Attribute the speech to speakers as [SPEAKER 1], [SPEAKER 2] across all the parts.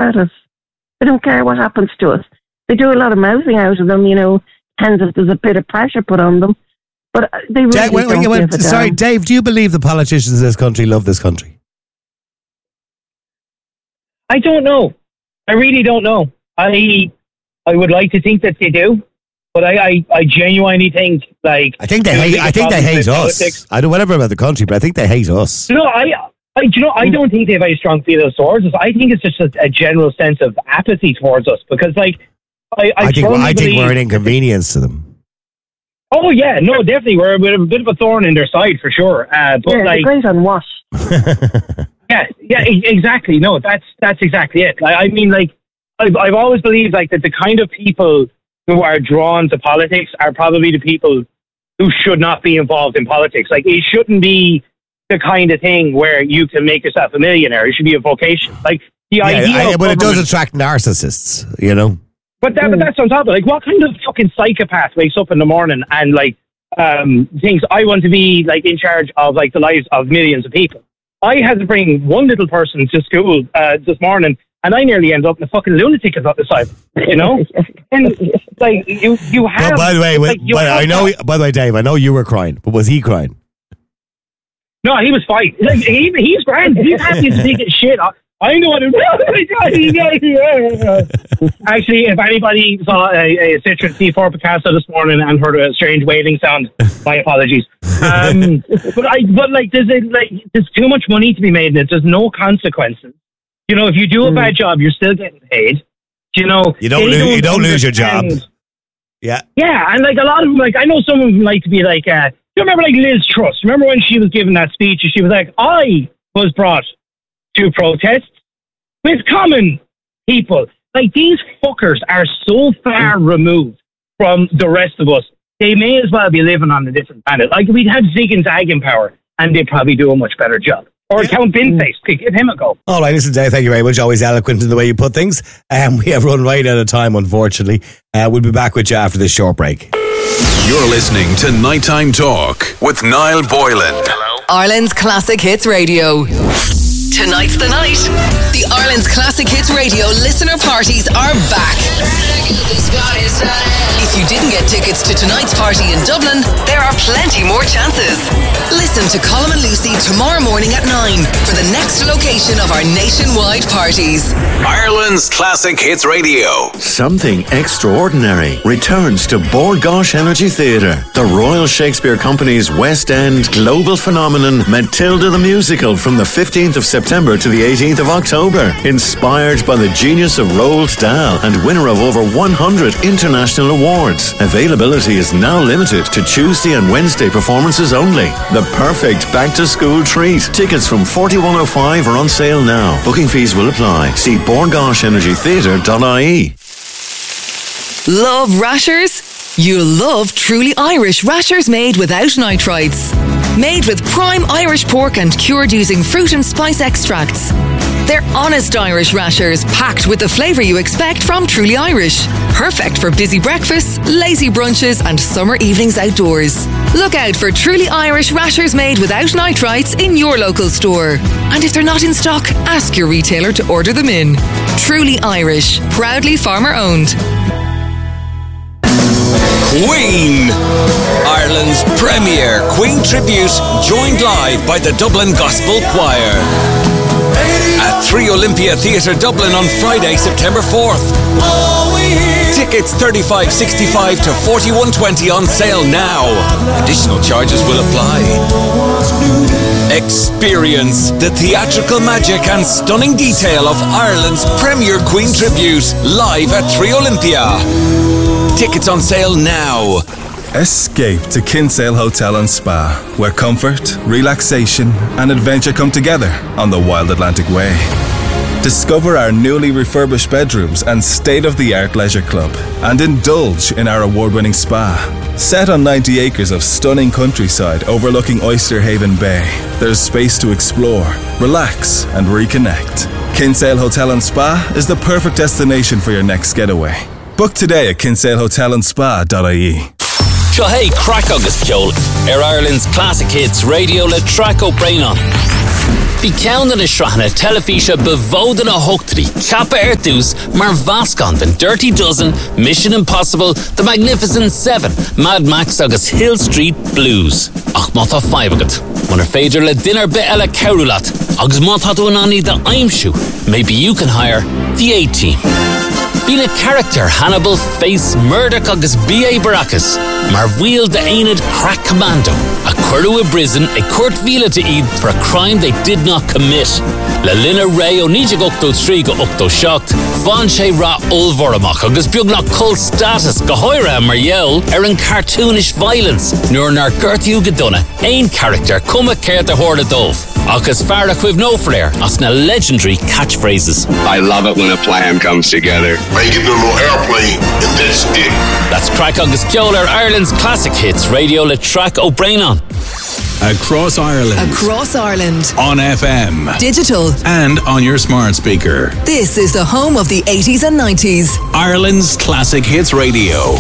[SPEAKER 1] at us. They don't care what happens to us. They do a lot of mouthing out of them, depends if there's a bit of pressure put on them. But they really don't give a damn.
[SPEAKER 2] Sorry, Dave, do you believe the politicians in this country love this country?
[SPEAKER 3] I don't know. I really don't know. I would like to think that they do, but I genuinely think
[SPEAKER 2] I think they hate us. Politics. I don't whatever about the country, but I think they hate us.
[SPEAKER 3] No, I don't think they have any strong feelings towards us. I think it's just a general sense of apathy towards us because, I think
[SPEAKER 2] we're an inconvenience to them.
[SPEAKER 3] Oh yeah, no, definitely we're a bit of a thorn in their side for sure. But
[SPEAKER 1] they're great on what?
[SPEAKER 3] yeah, exactly. No, that's exactly it. I mean, I've always believed that the kind of people who are drawn to politics are probably the people who should not be involved in politics. It shouldn't be the kind of thing where you can make yourself a millionaire. It should be a vocation. The idea.
[SPEAKER 2] But it does attract narcissists,
[SPEAKER 3] But that's on top of it. What kind of fucking psychopath wakes up in the morning and thinks I want to be in charge of the lives of millions of people? I had to bring one little person to school this morning, and I nearly ended up in a fucking lunatic asylum. And you have.
[SPEAKER 2] But by the way, By the way, Dave, I know you were crying, but was he crying?
[SPEAKER 3] No, he was fine. He's grand. He's happy to take his shit. I know what Actually, if anybody saw a Citroen C4 Picasso this morning and heard a strange wailing sound, my apologies. There's too much money to be made in it. There's no consequences. If you do a bad job, you're still getting paid. You don't lose your job. Yeah. Yeah, and a lot of them, I know some of them like to be you remember Liz Truss? Remember when she was giving that speech and she was like, I was brought to protests with common people. These fuckers are so far removed from the rest of us. They may as well be living on a different planet. We'd have Zig and Zag in power and they'd probably do a much better job. Or Count Binface, could give him a go.
[SPEAKER 2] All right, listen, Dave, thank you very much. Always eloquent in the way you put things. We have run right out of time, unfortunately. We'll be back with you after this short break.
[SPEAKER 4] You're listening to Nighttime Talk with Niall Boylan.
[SPEAKER 5] Hello. Ireland's Classic Hits Radio. Tonight's the night. The Ireland's Classic Hits Radio listener parties are back. If you didn't get tickets to tonight's party in Dublin, there are plenty more chances. Listen to Colm and Lucy tomorrow morning at 9 for the next location of our nationwide parties.
[SPEAKER 4] Ireland's Classic Hits Radio.
[SPEAKER 6] Something extraordinary returns to Bord Gáis Energy Theatre. The Royal Shakespeare Company's West End global phenomenon Matilda the Musical from the 15th of September to the 18th of October. Inspired by the genius of Roald Dahl and winner of over 100 international awards. Availability is now limited to Tuesday and Wednesday performances only. The perfect back-to-school treat. Tickets from 4105 are on sale now. Booking fees will apply. See bordgaishenergytheatre.ie.
[SPEAKER 5] Love rashers? You'll love Truly Irish rashers made without nitrites. Made with prime Irish pork and cured using fruit and spice extracts. They're honest Irish rashers packed with the flavour you expect from Truly Irish. Perfect for busy breakfasts, lazy brunches and summer evenings outdoors. Look out for Truly Irish rashers made without nitrites in your local store. And if they're not in stock, ask your retailer to order them in. Truly Irish, proudly farmer owned.
[SPEAKER 7] Queen, Ireland's premier Queen tribute, joined live by the Dublin Gospel Choir at 3 Olympia Theatre Dublin on Friday, September 4th. Tickets $35.65 to $41.20 on sale now. Additional charges will apply. Experience the theatrical magic and stunning detail of Ireland's premier Queen tribute live at 3 Olympia. Tickets on sale now.
[SPEAKER 8] Escape to Kinsale Hotel and Spa, where comfort, relaxation and adventure come together on the Wild Atlantic Way. Discover our newly refurbished bedrooms and state-of-the-art leisure club, and indulge in our award-winning spa. Set on 90 acres of stunning countryside overlooking Oyster Haven Bay, there's space to explore, relax and reconnect. Kinsale Hotel and Spa is the perfect destination for your next getaway. Book today at kinsalehotelandspa.ie.
[SPEAKER 9] Seo hey, crack agus ceol Ireland's Classic Hits Radio le Traco Brainon. Bhí ceann na sreachna telefíse bevóda na hochtrí ceapa dús mar vascan den Dirty Dozen, Mission Impossible, The Magnificent Seven, Mad Max agus Hill Street Blues. Ach mátá feibegat. When féidir le dinner be eile ceúlat, agus mátá tú aní de aimsú. Maybe you can hire the A-Team. Bhí character Hannibal face Murdoch agus B.A. Baracus, mar bhíal de Aenid Crack Commando, a cuireadh i Britain a cuirt bhíle to iad for a crime they did not commit. Le Lina Ray o 1983 go 87, bhain sé rá ulmhóramach agus beag nach cult status go háire margheall an cartoonish violence, nuair nar Gerthiú go donna, ein character cuma céir de hórla dómh. Agus fear a chuibh nó fréir as na legendary catchphrases.
[SPEAKER 10] I love it when a plan comes together.
[SPEAKER 11] I give them a little airplane, and that's it.
[SPEAKER 9] That's Crack agus Ceolar, Ireland's classic hits radio le Track O'Brien on.
[SPEAKER 4] Across Ireland.
[SPEAKER 5] Across Ireland.
[SPEAKER 4] On FM.
[SPEAKER 5] Digital.
[SPEAKER 4] And on your smart speaker.
[SPEAKER 5] This is the home of the 80s and 90s.
[SPEAKER 4] Ireland's classic hits radio.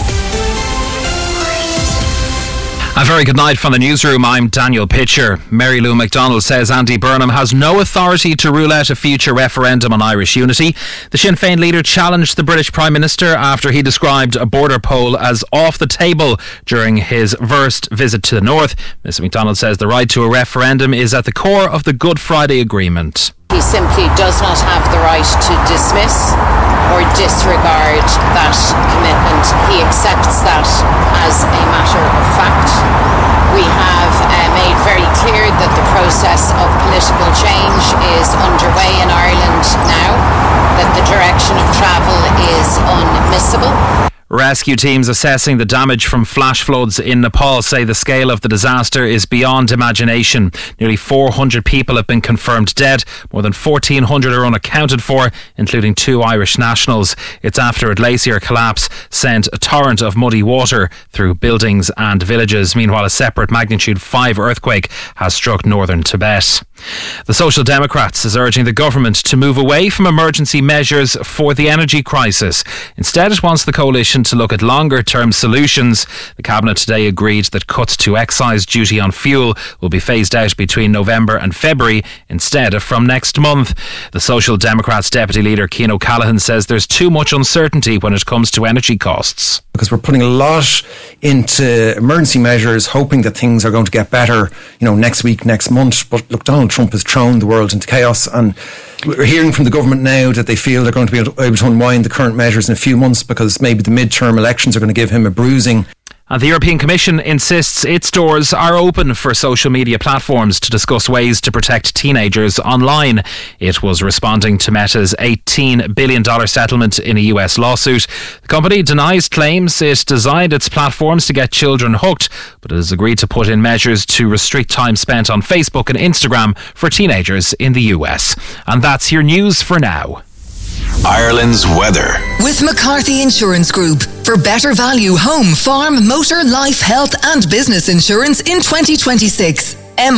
[SPEAKER 12] A very good night from the newsroom. I'm Daniel Pitcher. Mary Lou MacDonald says Andy Burnham has no authority to rule out a future referendum on Irish unity. The Sinn Féin leader challenged the British Prime Minister after he described a border poll as off the table during his first visit to the north. Ms MacDonald says the right to a referendum is at the core of the Good Friday Agreement.
[SPEAKER 13] He simply does not have the right to dismiss or disregard that commitment. He accepts that as a matter of fact. We have made very clear that the process of political change is underway in Ireland now, that the direction of travel is unmissable.
[SPEAKER 12] Rescue teams assessing the damage from flash floods in Nepal say the scale of the disaster is beyond imagination. Nearly 400 people have been confirmed dead. More than 1,400 are unaccounted for, including 2 Irish nationals. It's after a glacier collapse sent a torrent of muddy water through buildings and villages. Meanwhile, a separate magnitude 5 earthquake has struck northern Tibet. The Social Democrats is urging the government to move away from emergency measures for the energy crisis. Instead, it wants the coalition to look at longer-term solutions. The Cabinet today agreed that cuts to excise duty on fuel will be phased out between November and February instead of from next month. The Social Democrats Deputy Leader Cian O'Callaghan says there's too much uncertainty when it comes to energy costs.
[SPEAKER 14] Because we're putting a lot into emergency measures, hoping that things are going to get better, next week, next month. But look, Donald Trump has thrown the world into chaos, and we're hearing from the government now that they feel they're going to be able to unwind the current measures in a few months because maybe the midterm elections are going to give him a bruising.
[SPEAKER 12] And the European Commission insists its doors are open for social media platforms to discuss ways to protect teenagers online. It was responding to Meta's $18 billion settlement in a US lawsuit. The company denies claims it designed its platforms to get children hooked, but it has agreed to put in measures to restrict time spent on Facebook and Instagram for teenagers in the US. And that's your news for now.
[SPEAKER 4] Ireland's weather.
[SPEAKER 5] With McCarthy Insurance Group. For better value home, farm, motor, life, health and business insurance in 2026.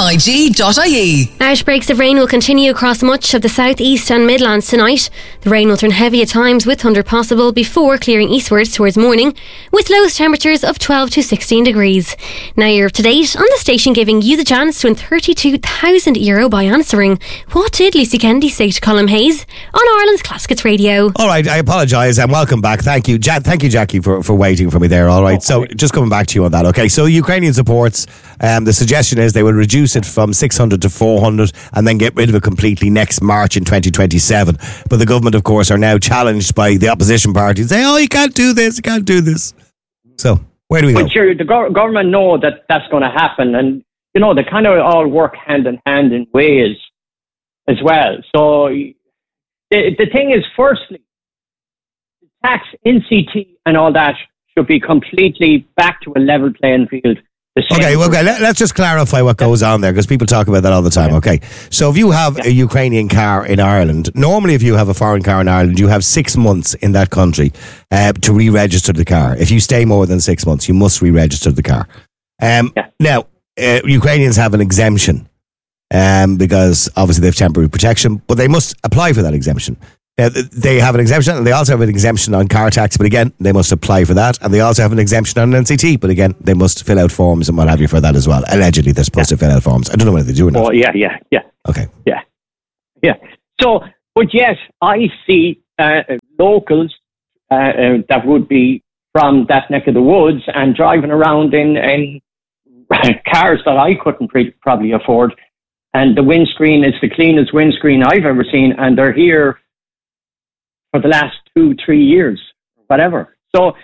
[SPEAKER 5] MIG.ie.
[SPEAKER 15] Outbreaks of rain will continue across much of the southeast and Midlands tonight. The rain will turn heavy at times with thunder possible before clearing eastwards towards morning, with lowest temperatures of 12 to 16 degrees. Now you're up to date on the station giving you the chance to win €32,000 by answering what did Lucy Kennedy say to Colm Hayes on Ireland's Classics Radio.
[SPEAKER 2] All right, I apologise and welcome back. Thank you, thank you, Jackie, for waiting for me there. All right, so just coming back to you on that. Okay, so Ukrainian supports, the suggestion is they will reduce it from 600 to 400 and then get rid of it completely next March in 2027. But the government, of course, are now challenged by the opposition parties. Say, you can't do this, you can't do this. So, where do we go?
[SPEAKER 3] But the government know that that's going to happen, and they kind of all work hand in hand in ways as well. So the thing is, firstly, the tax, NCT and all that should be completely back to a level playing field. Okay,
[SPEAKER 2] let's just clarify what goes on there, because people talk about that all the time. Okay, so if you have a Ukrainian car in Ireland, normally if you have a foreign car in Ireland, you have 6 months in that country to re-register the car. If you stay more than 6 months, you must re-register the car. Now, Ukrainians have an exemption because obviously they have temporary protection, but they must apply for that exemption. They have an exemption, and they also have an exemption on car tax, but again, they must apply for that. And they also have an exemption on NCT, but again, they must fill out forms and what have you for that as well. Allegedly, they're supposed to fill out forms. I don't know whether they do or not.
[SPEAKER 16] Oh, yeah.
[SPEAKER 2] Okay.
[SPEAKER 16] Yeah. So, but yes, I see locals that would be from that neck of the woods and driving around in cars that I couldn't probably afford. And the windscreen is the cleanest windscreen I've ever seen, and they're here for the last 2-3 years, whatever. So,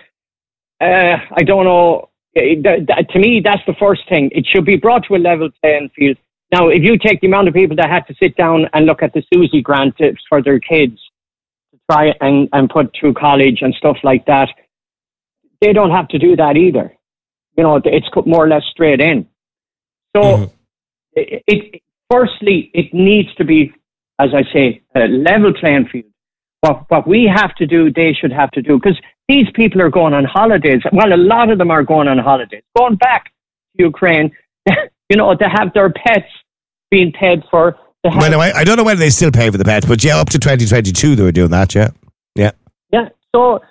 [SPEAKER 16] I don't know. To me, that's the first thing. It should be brought to a level playing field. Now, if you take the amount of people that had to sit down and look at the Susie grant for their kids to try and put through college and stuff like that, they don't have to do that either. You know, it's more or less straight in. So, firstly, it needs to be, as I say, a level playing field. What we have to do, they should have to do, because these people are going on holidays. Well, a lot of them are going on holidays, going back to Ukraine. You know, to have their pets being paid for.
[SPEAKER 2] Well, I don't know whether they still pay for the pets, but yeah, up to 2022 they were doing that. Yeah.
[SPEAKER 16] So,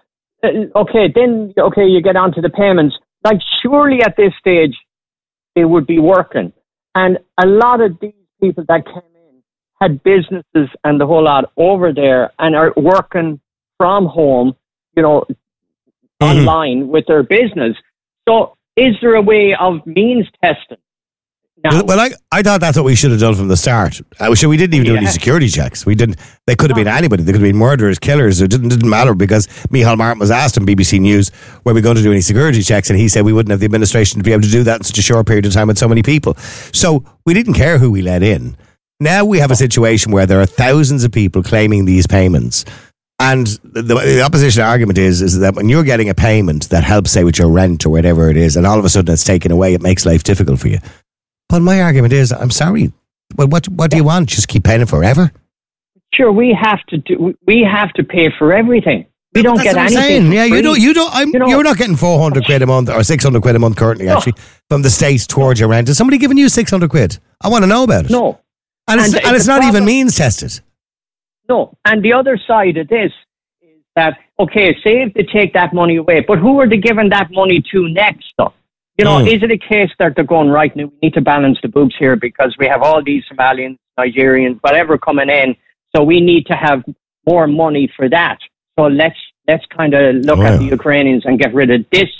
[SPEAKER 16] you get onto the payments. Like, surely at this stage they would be working, and a lot of these people that came in had businesses and the whole lot over there and are working from home, you know, online with their business. So, is there a way of means testing? Now,
[SPEAKER 2] well, I thought that's what we should have done from the start. We didn't even do any security checks. We didn't. They could have been anybody. They could have been murderers, killers. It didn't matter, because Micheál Martin was asked on BBC News, were we going to do any security checks? And he said we wouldn't have the administration to be able to do that in such a short period of time with so many people. So we didn't care who we let in. Now we have a situation where there are thousands of people claiming these payments. And the opposition argument is that when you're getting a payment that helps, say, with your rent or whatever it is, and all of a sudden it's taken away, it makes life difficult for you. But my argument is, I'm sorry, well, what do you want? Just keep paying it forever?
[SPEAKER 16] Sure, we have to pay for everything. We don't get anything.
[SPEAKER 2] Yeah, you're not getting 400 quid a month or 600 quid a month currently, actually, from the state towards your rent. Is somebody giving you 600 quid? I want to know about it.
[SPEAKER 16] No.
[SPEAKER 2] And it's not even means tested.
[SPEAKER 16] No. And the other side of this is that, okay, say if they take that money away, but who are they giving that money to next, though? You know, is it a case that they're going, right now, we need to balance the books here because we have all these Somalians, Nigerians, whatever coming in, so we need to have more money for that. So let's kind of look at the Ukrainians and get rid of this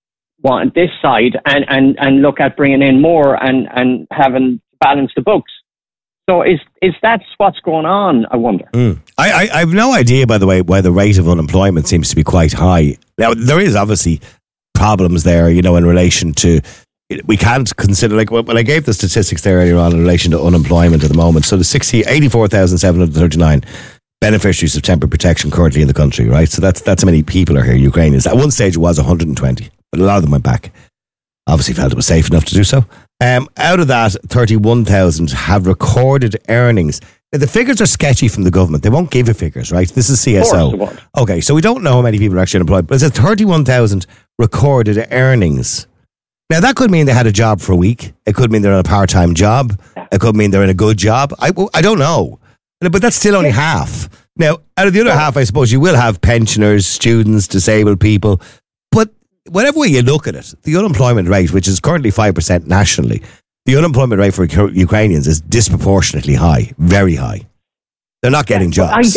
[SPEAKER 16] side and look at bringing in more and having to balance the books. So is that what's going on, I wonder?
[SPEAKER 2] I have no idea, by the way, why the rate of unemployment seems to be quite high. Now, there is obviously problems there, you know, in relation to, we can't consider, like, when I gave the statistics there earlier on in relation to unemployment at the moment, so the 84,739 beneficiaries of temporary protection currently in the country, right? So that's how many people are here, Ukrainians. At one stage it was 120, but a lot of them went back. Obviously felt it was safe enough to do so. Out of that, 31,000 have recorded earnings. Now, the figures are sketchy from the government. They won't give you figures, right? This is CSO. Okay, so we don't know how many people are actually unemployed, but it says 31,000 recorded earnings. Now, that could mean they had a job for a week. It could mean they're on a part-time job. It could mean they're in a good job. I don't know. But that's still only half. Now, out of the other half, I suppose you will have pensioners, students, disabled people. But whatever way you look at it, the unemployment rate, which is currently 5% nationally, the unemployment rate for Ukrainians is disproportionately high, very high. They're not getting jobs.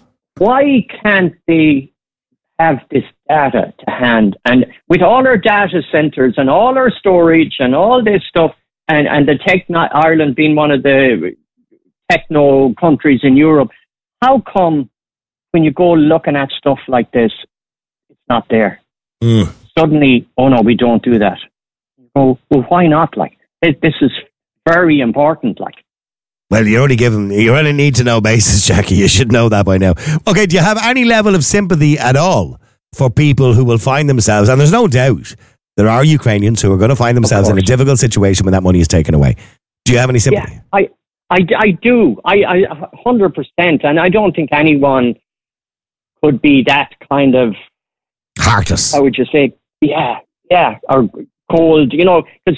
[SPEAKER 16] Why can't they have this data to hand? And with all our data centres and all our storage and all this stuff, and the Ireland being one of the techno countries in Europe, how come when you go looking at stuff like this, it's not there? Suddenly, oh no, we don't do that. Oh, well, why not? Like, this is very important. Like,
[SPEAKER 2] well, you're on a need to know basis, Jackie. You should know that by now. Okay, do you have any level of sympathy at all for people who will find themselves, and there's no doubt there are Ukrainians who are going to find themselves in a difficult situation when that money is taken away? Do you have any sympathy?
[SPEAKER 16] Yeah, I do. I 100%, and I don't think anyone could be that kind of
[SPEAKER 2] heartless.
[SPEAKER 16] How would you say? Yeah, or cold. You know, because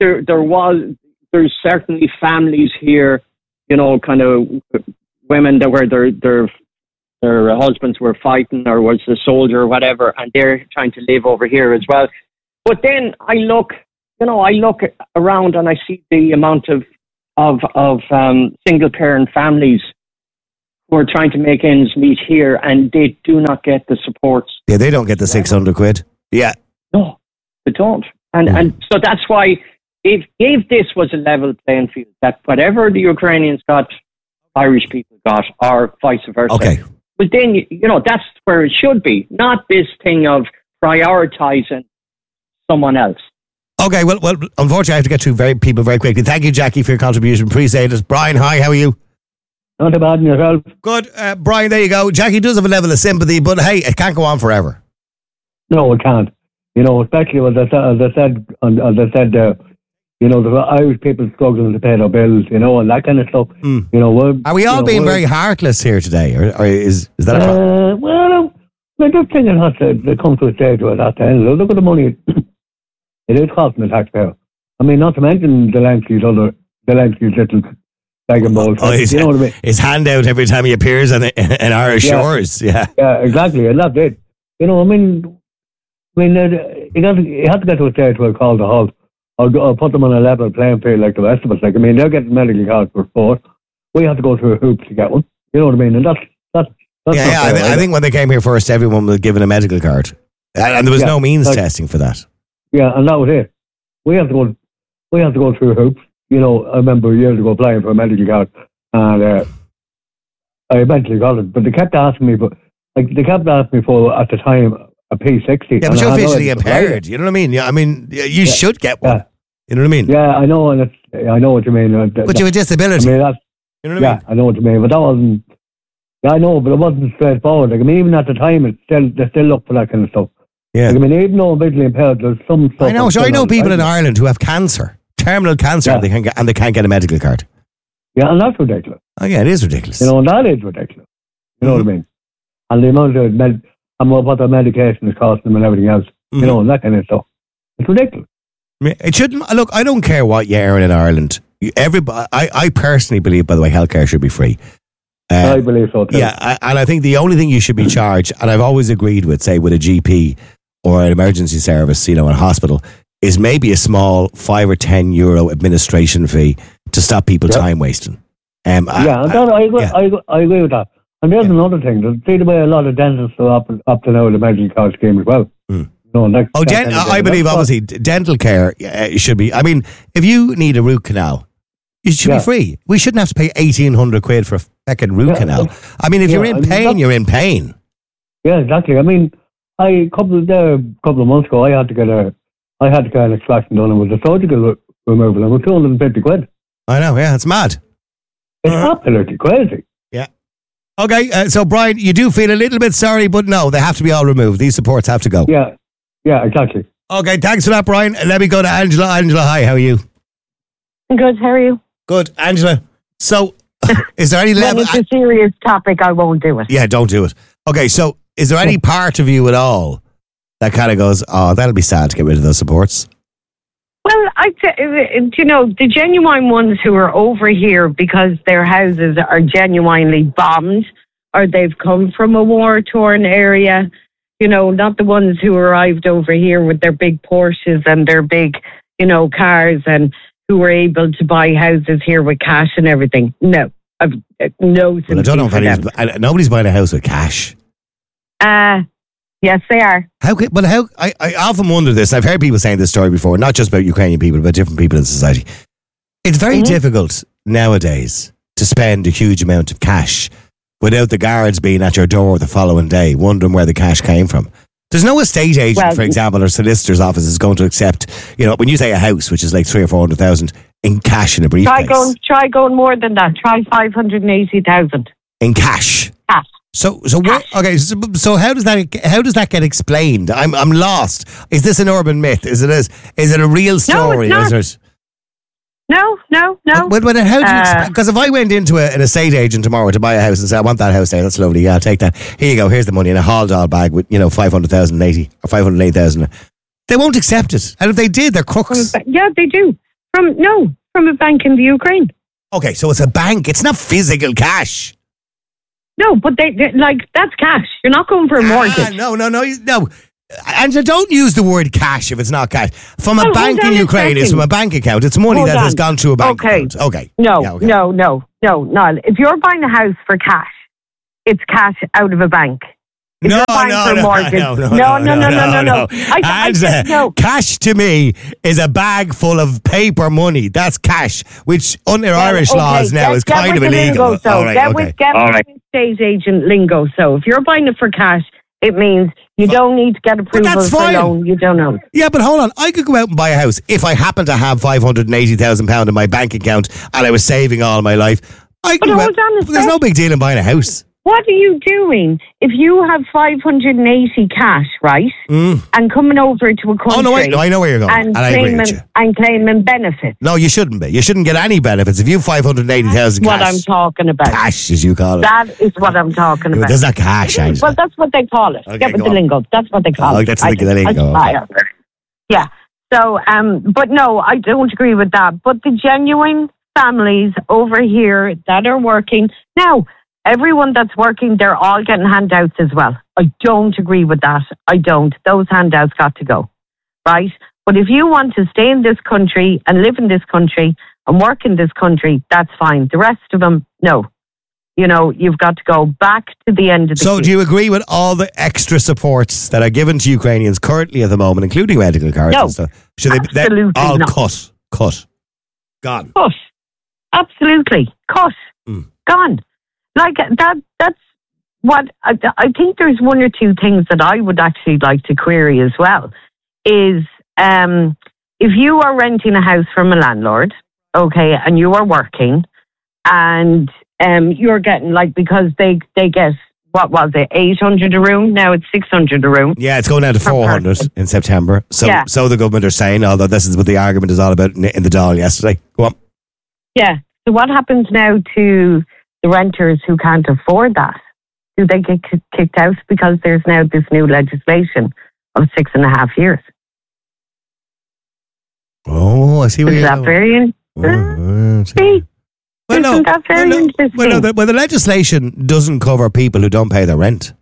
[SPEAKER 16] there's certainly families here. You know, kind of women that were their their husbands were fighting or was a soldier or whatever, and they're trying to live over here as well. But then I look around and I see the amount of single parent families who are trying to make ends meet here, and they do not get the supports.
[SPEAKER 2] Yeah, they don't get the 600 quid. Yeah.
[SPEAKER 16] No, they don't. And so that's why if this was a level playing field, that whatever the Ukrainians got, Irish people got, or vice versa.
[SPEAKER 2] Okay.
[SPEAKER 16] But then, that's where it should be, not this thing of prioritising someone else.
[SPEAKER 2] Okay, well, unfortunately, I have to get to people very quickly. Thank you, Jackie, for your contribution. Appreciate it. Brian, hi, how are you?
[SPEAKER 17] Not bad in yourself.
[SPEAKER 2] Good. Brian, there you go. Jackie does have a level of sympathy, but hey, it can't go on forever.
[SPEAKER 17] No, it can't. Especially as I said, the Irish people struggling to pay their bills, and that kind of stuff.
[SPEAKER 2] Are we all being very heartless here today, or is that a problem?
[SPEAKER 17] Well, I just think it has to come to a stage where that's the end. Look at the money it is costing the taxpayer. I mean, not to mention Zelensky's little bag and balls. You know what I mean?
[SPEAKER 2] His hand out every time he appears on Irish shores. Yeah,
[SPEAKER 17] exactly, and that's it. You have to get to a stage where it's called a halt. Or put them on a level playing field like the rest of us. They're getting medical cards for sport. We have to go through a hoop to get one. You know what I mean? And that's
[SPEAKER 2] I think when they came here first, everyone was given a medical card, and there was no means testing for that.
[SPEAKER 17] Yeah, and that was it. We have to go through hoops. I remember years ago applying for a medical card, and I eventually got it. But they kept asking me, for at the time a P60.
[SPEAKER 2] Yeah, but you're visually impaired. You know what I mean? Yeah, I mean, you should get one. Yeah. You know what I mean?
[SPEAKER 17] Yeah, I know, and I know what you mean.
[SPEAKER 2] But you have a disability.
[SPEAKER 17] I mean, you know what I mean? I know what you mean, but that wasn't. Yeah, I know, but it wasn't straightforward. Like, I mean, even at the time, they still look for that kind of stuff.
[SPEAKER 2] Yeah.
[SPEAKER 17] Like, I mean, even though I'm visually impaired, there's some stuff.
[SPEAKER 2] I know. So I know people in Ireland who have cancer, terminal cancer, and they can't get a medical card.
[SPEAKER 17] Yeah, and that's ridiculous.
[SPEAKER 2] Oh yeah, it is ridiculous.
[SPEAKER 17] And that is ridiculous. You know what I mean? And the amount of what the medication is costing them and everything else, and that kind of stuff. It's ridiculous.
[SPEAKER 2] It shouldn't. Look, I don't care what you earn in Ireland. Everybody, I personally believe, by the way, healthcare should be free.
[SPEAKER 17] I believe so too.
[SPEAKER 2] Yeah, and I think the only thing you should be charged, and I've always agreed with, say, with a GP or an emergency service, in a hospital, is maybe a small €5 or €10 administration fee to stop people time wasting.
[SPEAKER 17] I agree with that. And there's another thing. See the way a lot of dentists are up to now the medical card scheme as well.
[SPEAKER 2] I believe obviously dental care should be. I mean, if you need a root canal, it should be free. We shouldn't have to pay 1,800 quid for a fucking root canal. I mean, if you're in pain, you're in pain.
[SPEAKER 17] Yeah, exactly. I mean, a couple of months ago, I had to get an extraction done, and it was a surgical removal, and it was 250 quid.
[SPEAKER 2] I know. Yeah, it's mad.
[SPEAKER 17] It's absolutely crazy.
[SPEAKER 2] Yeah. Okay, so Brian, you do feel a little bit sorry, but no, they have to be all removed. These supports have to go.
[SPEAKER 17] Yeah, exactly.
[SPEAKER 2] Okay, thanks for that, Brian. Let me go to Angela. Angela, hi, how are you?
[SPEAKER 18] I'm good, how are you?
[SPEAKER 2] Good. Angela, so is there any level...
[SPEAKER 18] When it's a serious topic, I won't do it.
[SPEAKER 2] Yeah, don't do it. Okay, so is there any part of you at all that kind of goes, oh, that'll be sad to get rid of those supports?
[SPEAKER 18] Well, the genuine ones who are over here because their houses are genuinely bombed or they've come from a war-torn area, not the ones who arrived over here with their big Porsches and their big, cars and who were able to buy houses here with cash and everything. No. No sympathy.
[SPEAKER 2] Well, I don't know if nobody's buying a house with cash.
[SPEAKER 18] Yes, they are.
[SPEAKER 2] I often wonder this. I've heard people saying this story before, not just about Ukrainian people, but different people in society. It's very difficult nowadays to spend a huge amount of cash without the guards being at your door the following day, wondering where the cash came from. There's no estate agent, for example, or solicitor's office is going to accept, when you say a house, which is like 300,000 or 400,000 in cash in a briefcase.
[SPEAKER 18] Try going more than that. Try 580,000
[SPEAKER 2] in cash.
[SPEAKER 18] Cash.
[SPEAKER 2] So how does that get explained? I'm lost. Is this an urban myth? Is it a real story?
[SPEAKER 18] No, it's not. No.
[SPEAKER 2] But how do you? Because if I went into an estate agent tomorrow to buy a house and say I want that house there, that's lovely. Yeah, I'll take that. Here you go. Here's the money in a Haldol bag with 500,080 or 508,000. They won't accept it, and if they did, they're crooks.
[SPEAKER 18] Yeah, they do. From a bank in the Ukraine.
[SPEAKER 2] Okay, so it's a bank. It's not physical cash.
[SPEAKER 18] No, but they like, that's cash. You're not going for a mortgage.
[SPEAKER 2] No. And don't use the word cash if it's not cash. From a bank in Ukraine, it's from a bank account. It's money that has gone through a bank account. Okay.
[SPEAKER 18] No. If you're buying a house for cash, it's cash out of a bank.
[SPEAKER 2] No. Cash to me is a bag full of paper money. That's cash, which under Irish laws now is kind of illegal.
[SPEAKER 18] Get with estate agent lingo. So if you're buying it for cash, it means you don't need to get approval for a loan. You don't know.
[SPEAKER 2] Yeah, but hold on. I could go out and buy a house if I happen to have £580,000 in my bank account and I was saving all my life. There's no big deal in buying a house.
[SPEAKER 18] What are you doing if you have 580 cash, right? And coming over to a country?
[SPEAKER 2] Oh, no, I know where you're going.
[SPEAKER 18] And claiming benefits.
[SPEAKER 2] No, you shouldn't be. You shouldn't get any benefits if you have 580,000 cash.
[SPEAKER 18] That's what I'm talking about.
[SPEAKER 2] Cash, as you call it.
[SPEAKER 18] That is what I'm talking about.
[SPEAKER 2] There's not cash, Angela.
[SPEAKER 18] Well, that's what they call it.
[SPEAKER 2] Okay,
[SPEAKER 18] get with the lingo. That's what they call it.
[SPEAKER 2] That's the lingo.
[SPEAKER 18] Yeah. So, but no, I don't agree with that. But the genuine families over here that are working now. Everyone that's working, they're all getting handouts as well. I don't agree with that. I don't. Those handouts got to go, right? But if you want to stay in this country and live in this country and work in this country, that's fine. The rest of them, no. You know, you've got to go back to the end of the
[SPEAKER 2] So do you agree with all the extra supports that are given to Ukrainians currently at the moment, including medical cards and stuff? Should
[SPEAKER 18] absolutely
[SPEAKER 2] all
[SPEAKER 18] not.
[SPEAKER 2] Cut. Gone.
[SPEAKER 18] Cut. Absolutely. Cut. Gone. Like that's what I think there's one or two things that I would actually like to query as well is if you are renting a house from a landlord, okay, and you are working and you're getting because they get, what was it, 800 a room? Now it's 600 a room.
[SPEAKER 2] Yeah, it's going down to 400 in September. So the government are saying, although this is what the argument is all about in the Dáil yesterday. Go on.
[SPEAKER 18] Yeah. So what happens now to the renters who can't afford that? Do they get kicked out because there's now this new legislation of 6.5 years?
[SPEAKER 2] Oh, I see what you're
[SPEAKER 18] saying. Is that very interesting? Isn't that very interesting?
[SPEAKER 2] Well, the legislation doesn't cover people who don't pay their rent.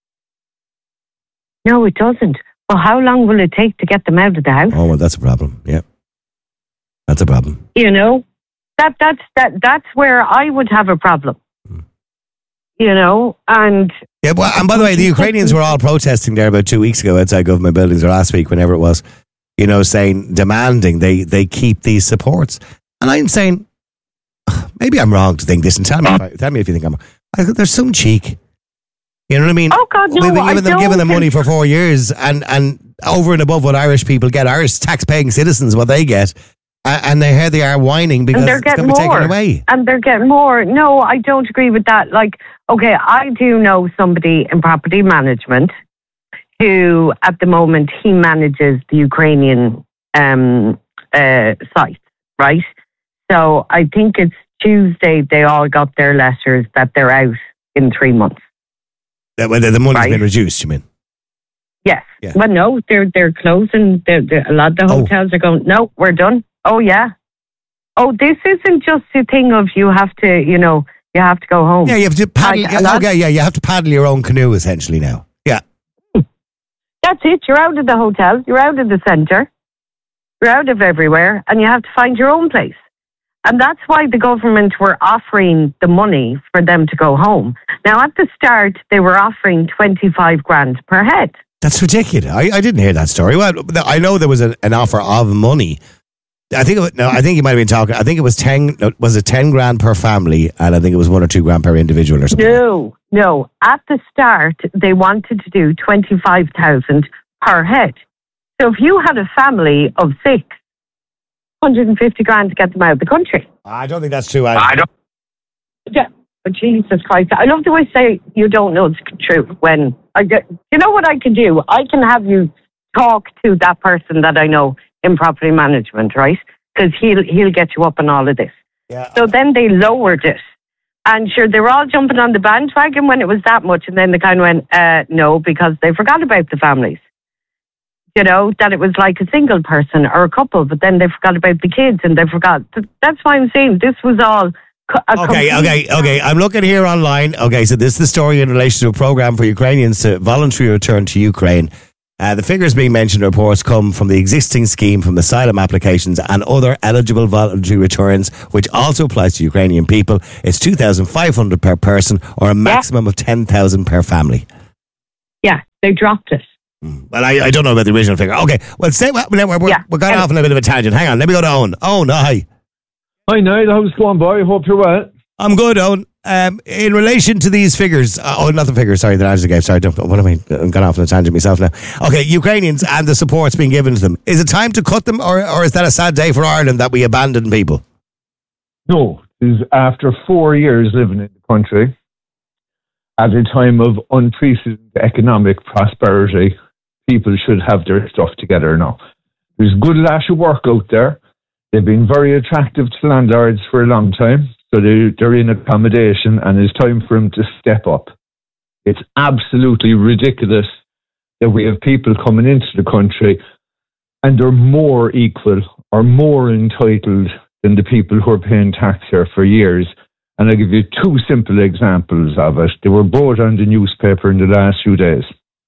[SPEAKER 18] No, it doesn't. Well, how long will it take to get them out of the house?
[SPEAKER 2] Oh, well, that's a problem. Yeah. That's a problem.
[SPEAKER 18] You know? That's where I would have a problem. You know, and
[SPEAKER 2] by the way, the Ukrainians were all protesting there about 2 weeks ago outside government buildings, or last week, whenever it was, you know, demanding they keep these supports. And I'm saying, maybe I'm wrong to think this, and tell me if you think I'm wrong. There's some cheek. You know what I mean?
[SPEAKER 18] Oh God, no!
[SPEAKER 2] We've been giving them money for 4 years, and over and above what Irish people get, Irish tax-paying citizens, what they get. And here they are whining because it's going to be taken away.
[SPEAKER 18] And they're getting more. No, I don't agree with that. Okay, I do know somebody in property management who, at the moment, he manages the Ukrainian sites, right? So I think it's Tuesday they all got their letters that they're out in 3 months.
[SPEAKER 2] The money's been reduced, you mean?
[SPEAKER 18] Yes. Yeah. Well, no, they're closing. A lot of the hotels are going, no, we're done. Oh, yeah. Oh, this isn't just a thing of you have to, you have to go home.
[SPEAKER 2] Yeah, you have to paddle. You have to paddle your own canoe essentially now. Yeah.
[SPEAKER 18] That's it. You're out of the hotel. You're out of the centre. You're out of everywhere, and you have to find your own place. And that's why the government were offering the money for them to go home. Now, at the start, they were offering 25 grand per head.
[SPEAKER 2] That's ridiculous. I didn't hear that story. Well, I know there was an offer of money. I think you might have been talking. I think it was 10. Was it 10 grand per family, and I think it was 1 or 2 grand per individual or something.
[SPEAKER 18] No. At the start, they wanted to do 25,000 per head. So if you had a family of 6, 150 grand to get them out of the country.
[SPEAKER 2] I don't think that's true.
[SPEAKER 18] I don't. Yeah, but Jesus Christ! I love the way you say you don't know it's true. When you know what I can do? I can have you talk to that person that I know in property management, right? Because he'll get you up on all of this.
[SPEAKER 2] Yeah.
[SPEAKER 18] So then they lowered it. And sure, they were all jumping on the bandwagon when it was that much. And then they kind of went, no, because they forgot about the families. You know, that it was like a single person or a couple, but then they forgot about the kids and they forgot. That's why I'm saying this was all
[SPEAKER 2] Okay. I'm looking here online. Okay, so this is the story in relation to a program for Ukrainians to voluntarily return to Ukraine. The figures being mentioned in reports come from the existing scheme from asylum applications and other eligible voluntary returns, which also applies to Ukrainian people. It's 2,500 per person or a maximum of 10,000 per family.
[SPEAKER 18] Yeah, they dropped it.
[SPEAKER 2] Well, I don't know about the original figure. Okay, well, we're going off on a bit of a tangent. Hang on, let me go to Owen. Owen, hi.
[SPEAKER 19] Hi, Niall. How's it going, boy? Hope you're well.
[SPEAKER 2] I'm good, Owen. In relation to these figures, not the figures, sorry, that Angela gave. Sorry, what am I? I'm gone off on a tangent myself now. Okay, Ukrainians and the support's being given to them. Is it time to cut them, or is that a sad day for Ireland that we abandon people?
[SPEAKER 19] No, it is after 4 years living in the country, at a time of unprecedented economic prosperity, people should have their stuff together now. There's a good lash of work out there. They've been very attractive to landlords for a long time. So they're in accommodation, and it's time for them to step up. It's absolutely ridiculous that we have people coming into the country and they're more equal or more entitled than the people who are paying tax here for years. And I'll give you two simple examples of it. They were brought on the newspaper in the last few days.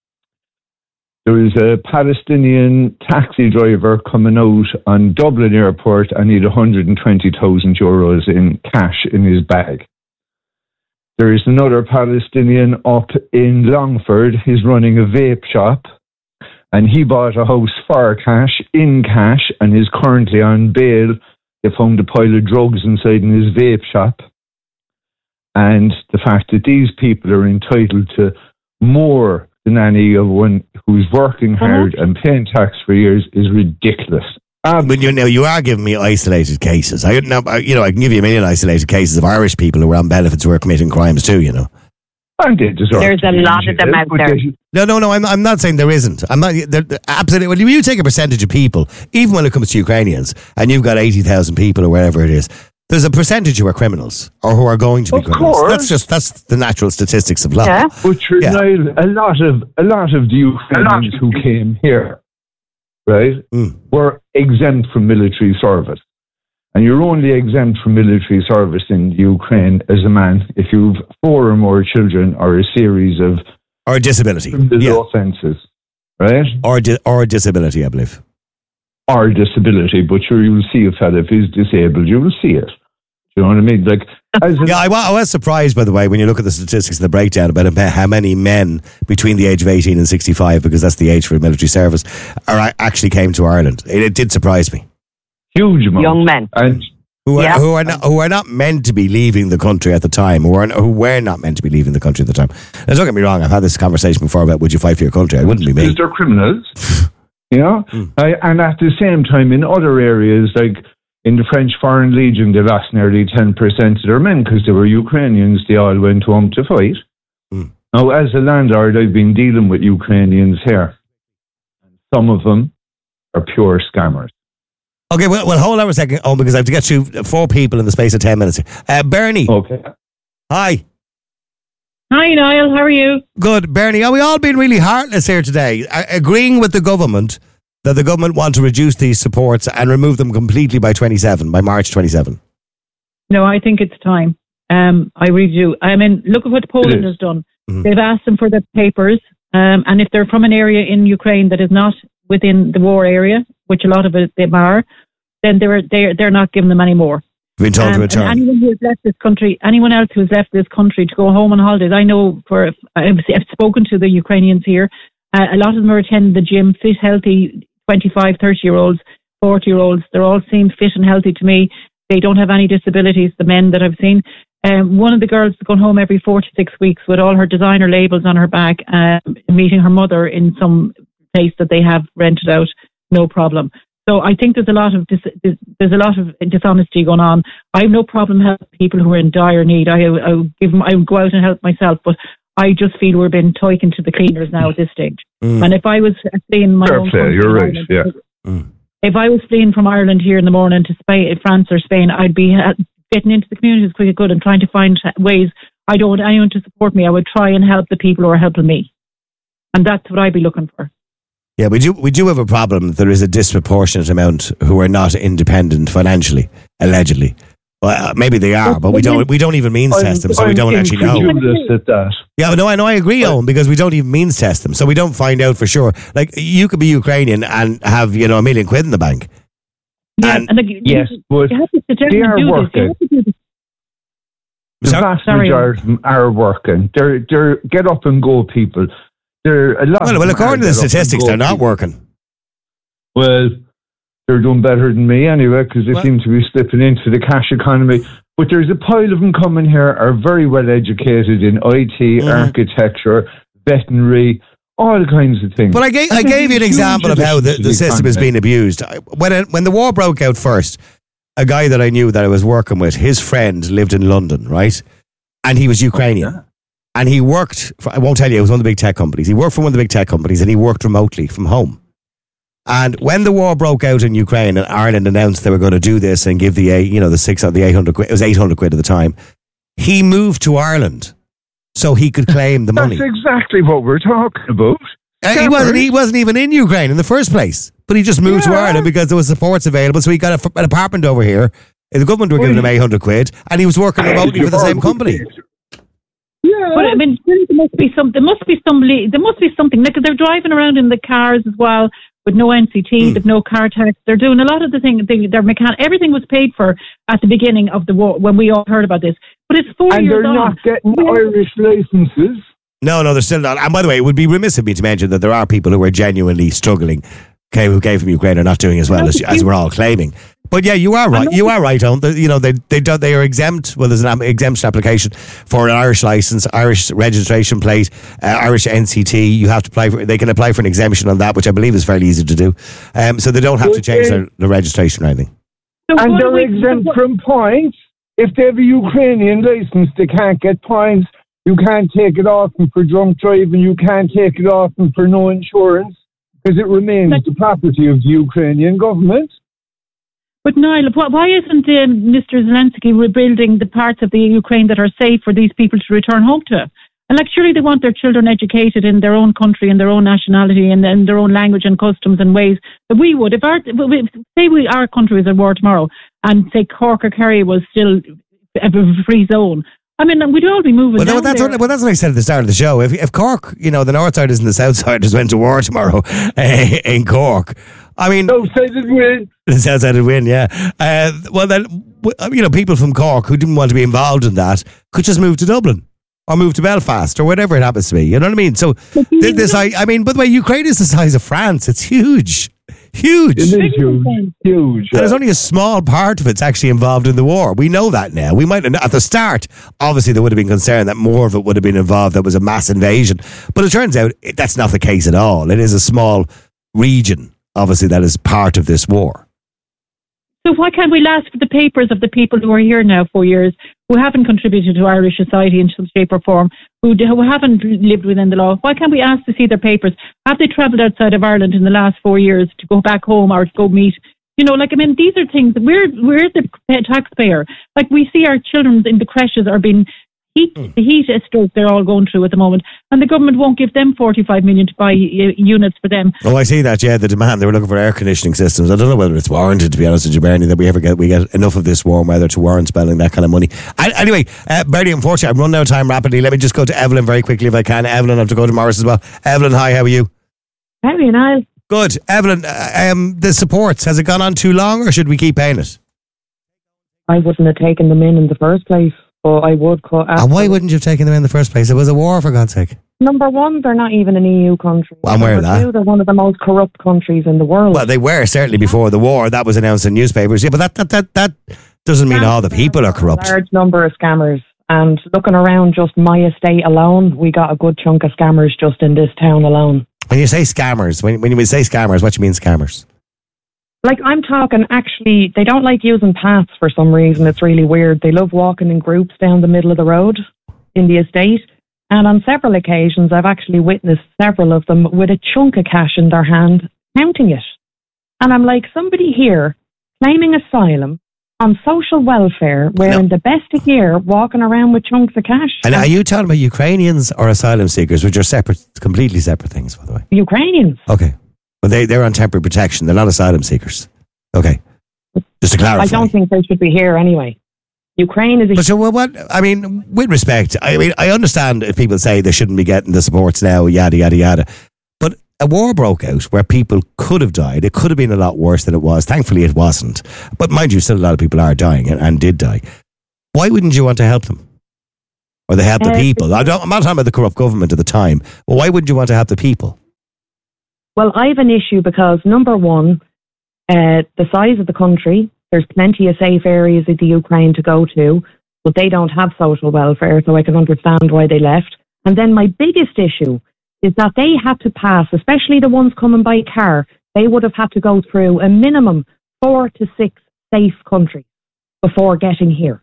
[SPEAKER 19] There is a Palestinian taxi driver coming out on Dublin Airport and need 120,000 euros in cash in his bag. There is another Palestinian up in Longford. He's running a vape shop and he bought a house for cash, in cash, and is currently on bail. They found a pile of drugs inside in his vape shop. And the fact that these people are entitled to more than anyone who's working hard and paying tax for years is ridiculous.
[SPEAKER 2] But you are giving me isolated cases. I can give you a million isolated cases of Irish people who are on benefits who are committing crimes too, you know.
[SPEAKER 18] There's a lot of them out there.
[SPEAKER 2] No, I'm not saying there isn't. I'm not. Absolutely. Well, you take a percentage of people, even when it comes to Ukrainians, and you've got 80,000 people or wherever it is, there's a percentage who are criminals or who are going to be criminals.
[SPEAKER 19] Course.
[SPEAKER 2] That's the natural statistics of life.
[SPEAKER 19] Yeah. But Niall, a lot of the Ukrainians who came here, right, were exempt from military service. And you're only exempt from military service in Ukraine as a man if you've 4 or more children or a series of
[SPEAKER 2] or disability
[SPEAKER 19] offences, right?
[SPEAKER 2] Or disability, I believe.
[SPEAKER 19] Or disability, but you'll see a fella if he's disabled, you will see it. Do you know what I mean?
[SPEAKER 2] I was surprised, by the way, when you look at the statistics and the breakdown about how many men between the age of 18 and 65, because that's the age for military service, actually came to Ireland. It did surprise me.
[SPEAKER 19] Huge amount.
[SPEAKER 18] Young men.
[SPEAKER 19] And
[SPEAKER 2] who are not meant to be leaving the country at the time, who were not meant to be leaving the country at the time. Now, don't get me wrong, I've had this conversation before about would you fight for your country? I wouldn't be me.
[SPEAKER 19] They're criminals. You know, and at the same time, in other areas, like in the French Foreign Legion, they lost nearly 10% of their men because they were Ukrainians. They all went home to fight. Now, as a landlord, I've been dealing with Ukrainians here. Some of them are pure scammers.
[SPEAKER 2] Okay, well, hold on a second, because I have to get through 4 people in the space of 10 minutes. Bernie.
[SPEAKER 19] Okay.
[SPEAKER 2] Hi.
[SPEAKER 20] Hi, Niall. How are you?
[SPEAKER 2] Good. Bernie, are we all being really heartless here today? Agreeing with the government that the government want to reduce these supports and remove them completely by March 27?
[SPEAKER 20] No, I think it's time. I really do. I mean, look at what Poland has done. Mm-hmm. They've asked them for their papers, and if they're from an area in Ukraine that is not within the war area, which a lot of them are, then they're not giving them any more.
[SPEAKER 2] Been told to return.
[SPEAKER 20] Anyone who has left this country, anyone else who has left this country to go home on holidays, I know I've spoken to the Ukrainians here. A lot of them are attending the gym, fit, healthy, 25, 30-year-olds, 40-year-olds. They all seem fit and healthy to me. They don't have any disabilities, the men that I've seen. One of the girls is going home every 4 to 6 weeks with all her designer labels on her back, meeting her mother in some place that they have rented out, no problem. So I think there's a lot of dishonesty going on. I have no problem helping people who are in dire need. I would go out and help myself, but I just feel we're being taken to the cleaners now at this stage. And if I was fleeing my own country,
[SPEAKER 19] you're right.
[SPEAKER 20] Ireland, if I was fleeing from Ireland here in the morning to Spain, France or Spain, I'd be getting into the community as quick as I could and trying to find ways. I don't want anyone to support me. I would try and help the people who are helping me, and that's what I'd be looking for.
[SPEAKER 2] Yeah, we do have a problem. There is a disproportionate amount who are not independent financially, allegedly. Well, maybe they are, but we don't even means test them, so we don't actually know.
[SPEAKER 19] At that.
[SPEAKER 2] Yeah, no, I agree, Owen, because we don't even means test them, so we don't find out for sure. Like, you could be Ukrainian and have, $1 million in the bank.
[SPEAKER 19] Yeah, yes, but they are working. The vast majority of them are working. They're get up and go people. They're a lot.
[SPEAKER 2] Well, according to the statistics, they're not working.
[SPEAKER 19] Well, they're doing better than me anyway, because they seem to be slipping into the cash economy. But there's a pile of them coming here, are very well educated in IT, architecture, veterinary, all kinds of things.
[SPEAKER 2] But I gave you an example of how the system is being abused. When the war broke out first, a guy that I knew that I was working with, his friend lived in London, right? And he was Ukrainian. Oh, yeah. And he worked, I won't tell you, it was one of the big tech companies. He worked for one of the big tech companies and he worked remotely from home. And when the war broke out in Ukraine and Ireland announced they were going to do this and give the 800 quid, it was 800 quid at the time, he moved to Ireland so he could claim the money.
[SPEAKER 19] That's exactly what we're talking about.
[SPEAKER 2] He wasn't even in Ukraine in the first place, but he just moved to Ireland because there was supports available. So he got an apartment over here. The government were giving him 800 quid, and he was working remotely for the same company.
[SPEAKER 20] Yeah, but I mean, there must be something. Like, they're driving around in the cars as well with no NCT, with no car tax. They're doing a lot of the things. Everything was paid for at the beginning of the war when we all heard about this. But it's 4 years on.
[SPEAKER 19] And they're not getting Irish licenses.
[SPEAKER 2] No, they're still not. And by the way, it would be remiss of me to mention that there are people who are genuinely struggling, who came from Ukraine, are not doing as well as we're all claiming. But yeah, you are right. You are right, Owen. They are exempt. Well, there's an exemption application for an Irish license, Irish registration plate, Irish NCT. You have to apply for. They can apply for an exemption on that, which I believe is fairly easy to do. So they don't have to change their registration or anything.
[SPEAKER 19] And they're exempt from points. If they have a Ukrainian license, they can't get points. You can't take it off them for drunk driving. You can't take it off them for no insurance because it remains the property of the Ukrainian government.
[SPEAKER 20] But Niall, why isn't Mr. Zelensky rebuilding the parts of the Ukraine that are safe for these people to return home to? And surely they want their children educated in their own country, in their own nationality, and in their own language and customs and ways that we would. If our country was at war tomorrow, and say Cork or Kerry was still a free zone, I mean, we'd all be moving down
[SPEAKER 2] that's
[SPEAKER 20] there.
[SPEAKER 2] That's what I said at the start of the show. If Cork, the north siders and the south siders went to war tomorrow in Cork, I mean...
[SPEAKER 19] The south sided win.
[SPEAKER 2] The south sided win, yeah. Well, then, people from Cork who didn't want to be involved in that could just move to Dublin or move to Belfast or whatever it happens to be. You know what I mean? So, by the way, Ukraine is the size of France. It's huge. Huge.
[SPEAKER 19] It is huge.
[SPEAKER 2] And there's only a small part of it's actually involved in the war. We know that now. We might at the start, obviously there would have been concern that more of it would have been involved. That was a mass invasion, but it turns out that's not the case at all. It is a small region, obviously, that is part of this war.
[SPEAKER 20] So why can't we ask for the papers of the people who are here now 4 years, who haven't contributed to Irish society in some shape or form, who haven't lived within the law? Why can't we ask to see their papers? Have they travelled outside of Ireland in the last 4 years to go back home or to go meet? These are things that we're the taxpayer. We see our children in the creches are being the heat stroke they're all going through at the moment, and the government won't give them 45 million to buy units for them.
[SPEAKER 2] Oh, I see that. Yeah, the demand. They were looking for air conditioning systems. I don't know whether it's warranted, to be honest with you, Bernie, that we get enough of this warm weather to warrant spending that kind of money. Anyway, Bernie, unfortunately, I'm running out of time rapidly. Let me just go to Evelyn very quickly if I can. Evelyn, I have to go to Morris as well. Evelyn, hi, how are you?
[SPEAKER 18] How are you, Niall?
[SPEAKER 2] Good. Evelyn, the supports, has it gone on too long or should we keep paying it?
[SPEAKER 18] I wouldn't have taken them in the first place. But I would cut out.
[SPEAKER 2] And why wouldn't you have taken them in the first place? It was a war, for God's sake.
[SPEAKER 18] Number one, they're not even an EU country.
[SPEAKER 2] I'm aware of that.
[SPEAKER 18] Two, they're one of the most corrupt countries in the world.
[SPEAKER 2] Well, they were certainly before the war. That was announced in newspapers. Yeah, but that doesn't mean all the people are corrupt.
[SPEAKER 18] A large number of scammers. And looking around just my estate alone, we got a good chunk of scammers just in this town alone.
[SPEAKER 2] When you say scammers, when you say scammers, what do you mean scammers?
[SPEAKER 18] I'm talking, actually, they don't like using paths for some reason. It's really weird. They love walking in groups down the middle of the road in the estate. And on several occasions, I've actually witnessed several of them with a chunk of cash in their hand, counting it. And I'm like, somebody here claiming asylum on social welfare, wearing the best of gear, walking around with chunks of cash.
[SPEAKER 2] And are you talking about Ukrainians or asylum seekers, which are separate, completely separate things, by the way?
[SPEAKER 18] Ukrainians.
[SPEAKER 2] Okay. Well, they're on temporary protection. They're not asylum seekers. Okay. Just to clarify.
[SPEAKER 18] I don't think they should be here anyway.
[SPEAKER 21] Ukraine is
[SPEAKER 2] But so what? I mean, with respect, I mean, I understand if people say they shouldn't be getting the supports now, yada, yada, yada. But a war broke out where people could have died. It could have been a lot worse than it was. Thankfully, it wasn't. But mind you, still a lot of people are dying and did die. Why wouldn't you want to help them? Or they help the people? I'm not talking about the corrupt government at the time. But why wouldn't you want to help the people?
[SPEAKER 21] Well, I have an issue because, number one, the size of the country, there's plenty of safe areas of the Ukraine to go to, but they don't have social welfare, so I can understand why they left. And then my biggest issue is that they had to pass, especially the ones coming by car, they would have had to go through a minimum 4 to 6 safe countries before getting here.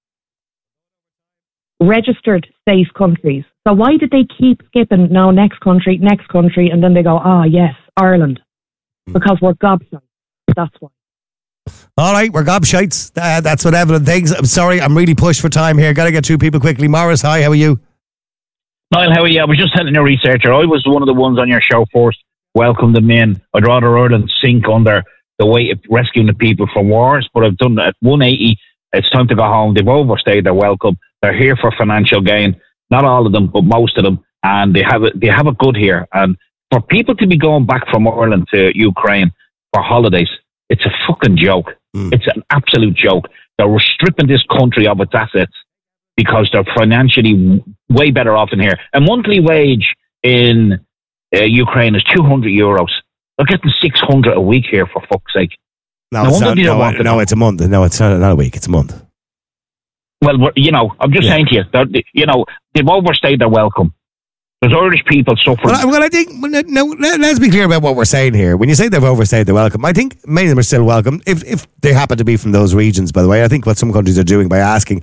[SPEAKER 21] Registered safe countries. So why did they keep skipping now next country, and then they go, yes, Ireland. Because we're gobshites. That's why.
[SPEAKER 2] All right, we're gobshites. That's what Evelyn thinks. I'm sorry, I'm really pushed for time here. Got to get through people quickly. Morris, hi, how are you?
[SPEAKER 22] Niall, how are you? I was just telling a researcher, I was one of the ones on your show first, welcomed them in. I'd rather Ireland sink under the weight of rescuing the people from wars, but I've done at 180. It's time to go home. They've overstayed their welcome. They're here for financial gain. Not all of them, but most of them. And they have it good here. And for people to be going back from Ireland to Ukraine for holidays, it's a fucking joke. It's an absolute joke. They're stripping this country of its assets because they're financially way better off in here. A monthly wage in Ukraine is €200. They're getting 600 a week here, for fuck's sake.
[SPEAKER 2] No, it's a month. No, it's not a week. It's a month.
[SPEAKER 22] Well, I'm just saying to you, they've overstayed their welcome. There's Irish people suffering.
[SPEAKER 2] Well, I think, let's be clear about what we're saying here. When you say they've overstayed their welcome, I think many of them are still welcome, if they happen to be from those regions, by the way. I think what some countries are doing by asking,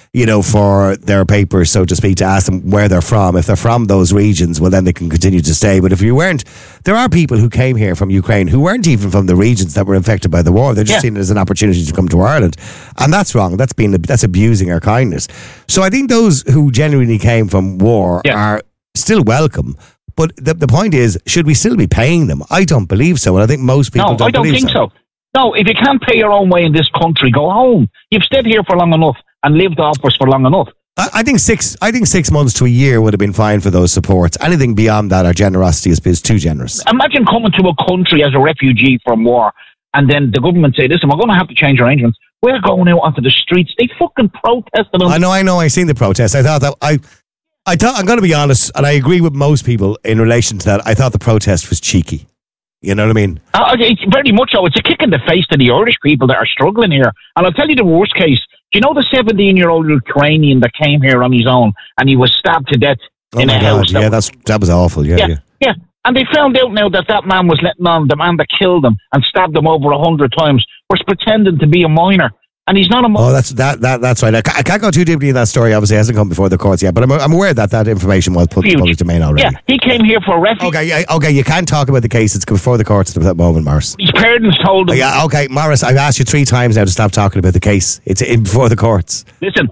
[SPEAKER 2] for their papers, so to speak, to ask them where they're from. If they're from those regions, well, then they can continue to stay. But if you weren't, there are people who came here from Ukraine who weren't even from the regions that were infected by the war. They're just seen it as an opportunity to come to Ireland. And that's wrong. That's abusing our kindness. So I think those who genuinely came from war are still welcome. But the point is, should we still be paying them? I don't believe so. And I think most people don't believe so.
[SPEAKER 22] No, I don't think so. No, if you can't pay your own way in this country, go home. You've stayed here for long enough and lived off us for long enough.
[SPEAKER 2] I think 6 months to a year would have been fine for those supports. Anything beyond that, our generosity is too generous.
[SPEAKER 22] Imagine coming to a country as a refugee from war, and then the government say, listen, we're going to have to change arrangements. We're going out onto the streets. They fucking protested.
[SPEAKER 2] I know. I seen the protest. I thought I'm going to be honest, and I agree with most people in relation to that. I thought the protest was cheeky. You know what I mean?
[SPEAKER 22] It's very much so. It's a kick in the face to the Irish people that are struggling here. And I'll tell you the worst case. Do you know the 17-year-old Ukrainian that came here on his own and he was stabbed to death in a house?
[SPEAKER 2] Yeah, that was awful. Yeah.
[SPEAKER 22] And they found out now that man was letting on the man that killed him and stabbed him over 100 times was pretending to be a minor. And he's not a minor.
[SPEAKER 2] Oh, that's right. I can't go too deeply in that story. Obviously, it hasn't come before the courts yet. But I'm aware that information was put in the public domain already.
[SPEAKER 22] Yeah, he came here for refuge.
[SPEAKER 2] Okay, you can't talk about the case. It's before the courts at that moment, Morris.
[SPEAKER 22] His parents told him.
[SPEAKER 2] Yeah, okay, Morris, I've asked you 3 times now to stop talking about the case. It's before the courts.
[SPEAKER 22] Listen,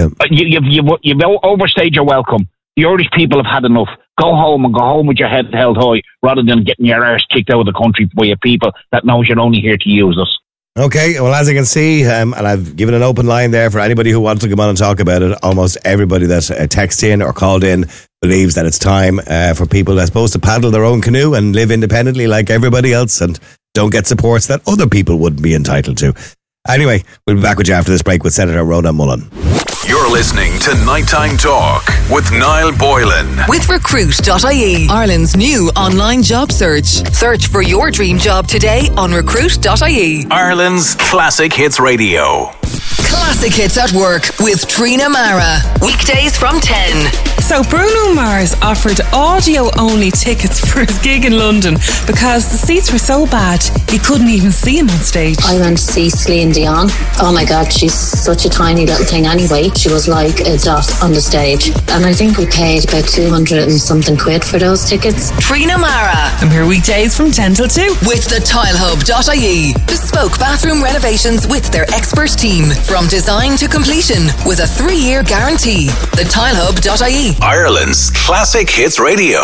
[SPEAKER 22] you've overstayed your welcome. The Irish people have had enough. Go home and go home with your head held high rather than getting your arse kicked out of the country by a people that knows you're only here to use us.
[SPEAKER 2] Okay, well, as you can see, and I've given an open line there for anybody who wants to come on and talk about it. Almost everybody that texted in or called in believes that it's time for people, I suppose, to paddle their own canoe and live independently like everybody else and don't get supports that other people wouldn't be entitled to. Anyway, we'll be back with you after this break with Senator Rhoda Mullen.
[SPEAKER 4] You're listening to Nighttime Talk with Niall Boylan.
[SPEAKER 5] With Recruit.ie, Ireland's new online job search. Search for your dream job today on Recruit.ie.
[SPEAKER 4] Ireland's Classic Hits Radio.
[SPEAKER 5] Classic Hits at Work with Trina Mara. Weekdays from 10.
[SPEAKER 23] So Bruno Mars offered audio-only tickets for his gig in London because the seats were so bad he couldn't even see him on stage.
[SPEAKER 24] I went to see Celine Dion. Oh my God, she's such a tiny little thing anyway. She was like a dot on the stage. And I think we paid about 200 and something quid for those tickets.
[SPEAKER 5] Trina Mara.
[SPEAKER 23] I'm here weekdays from 10 till 2.
[SPEAKER 5] With the TileHub.ie. Bespoke bathroom renovations with their expert team. From design to completion with a 3-year guarantee. The TileHub.ie.
[SPEAKER 4] Ireland's Classic Hits Radio.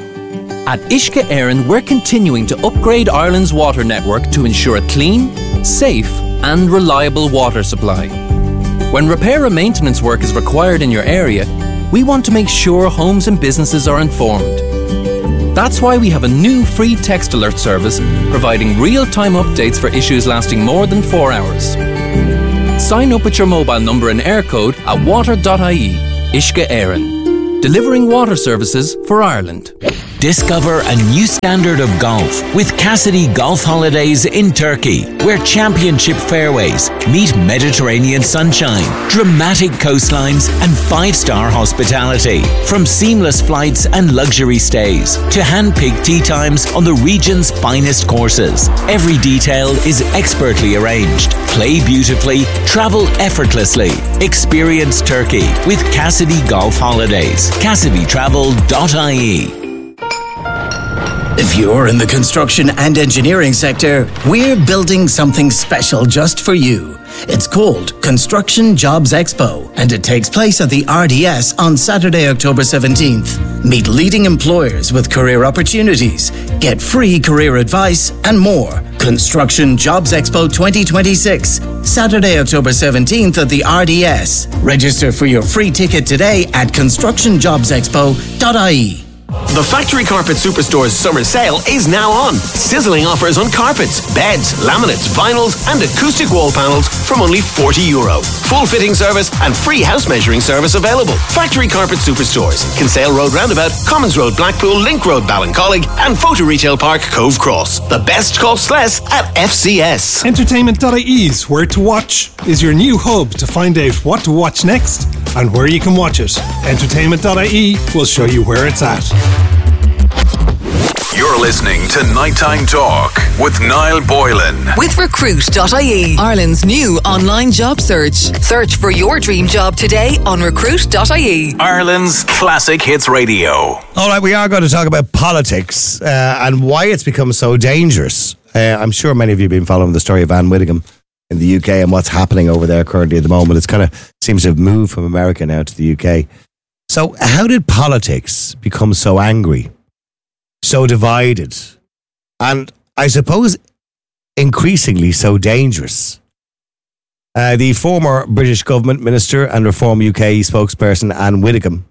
[SPEAKER 25] At Ishka Éireann, we're continuing to upgrade Ireland's water network to ensure a clean, safe and reliable water supply. When repair and maintenance work is required in your area, we want to make sure homes and businesses are informed. That's why we have a new free text alert service providing real-time updates for issues lasting more than 4 hours. Sign up with your mobile number and air code at water.ie. Uisce Éireann, delivering water services for Ireland.
[SPEAKER 1] Discover a new standard of golf with Cassidy Golf Holidays in Turkey, where championship fairways meet Mediterranean sunshine, dramatic coastlines and 5-star hospitality. From seamless flights and luxury stays to hand-picked tee times on the region's finest courses. Every detail is expertly arranged. Play beautifully, travel effortlessly. Experience Turkey with Cassidy Golf Holidays. CassidyTravel.ie.
[SPEAKER 6] If you're in the construction and engineering sector, we're building something special just for you. It's called Construction Jobs Expo, and it takes place at the RDS on Saturday, October 17th. Meet leading employers with career opportunities, get free career advice, and more. Construction Jobs Expo 2026, Saturday, October 17th at the RDS. Register for your free ticket today at constructionjobsexpo.ie.
[SPEAKER 7] The Factory Carpet Superstore's summer sale is now on. Sizzling offers on carpets, beds, laminates, vinyls and acoustic wall panels from only €40. Full fitting service and free house measuring service available. Factory Carpet Superstores, Kinsale Road Roundabout, Commons Road Blackpool, Link Road Ballincollig and Photo Retail Park Cove Cross. The best costs less at FCS.
[SPEAKER 8] Entertainment.ie's Where to Watch is your new hub to find out what to watch next and where you can watch it. Entertainment.ie will show you where it's at.
[SPEAKER 4] You're listening to Nighttime Talk with Niall Boylan.
[SPEAKER 5] With Recruit.ie, Ireland's new online job search. Search for your dream job today on Recruit.ie.
[SPEAKER 4] Ireland's classic hits radio.
[SPEAKER 2] All right, we are going to talk about politics and why it's become so dangerous. I'm sure many of you have been following the story of Anne Whittingham in the UK and what's happening over there currently at the moment. It's kind of seems to have moved from America now to the UK. So how did politics become so angry, so divided, and I suppose increasingly so dangerous? The former British government minister and Reform UK spokesperson Anne Whittingham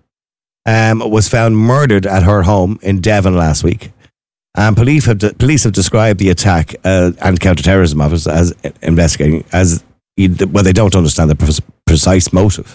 [SPEAKER 2] was found murdered at her home in Devon last week. And police have described the attack and counter-terrorism office as investigating as well. They don't understand the precise motive.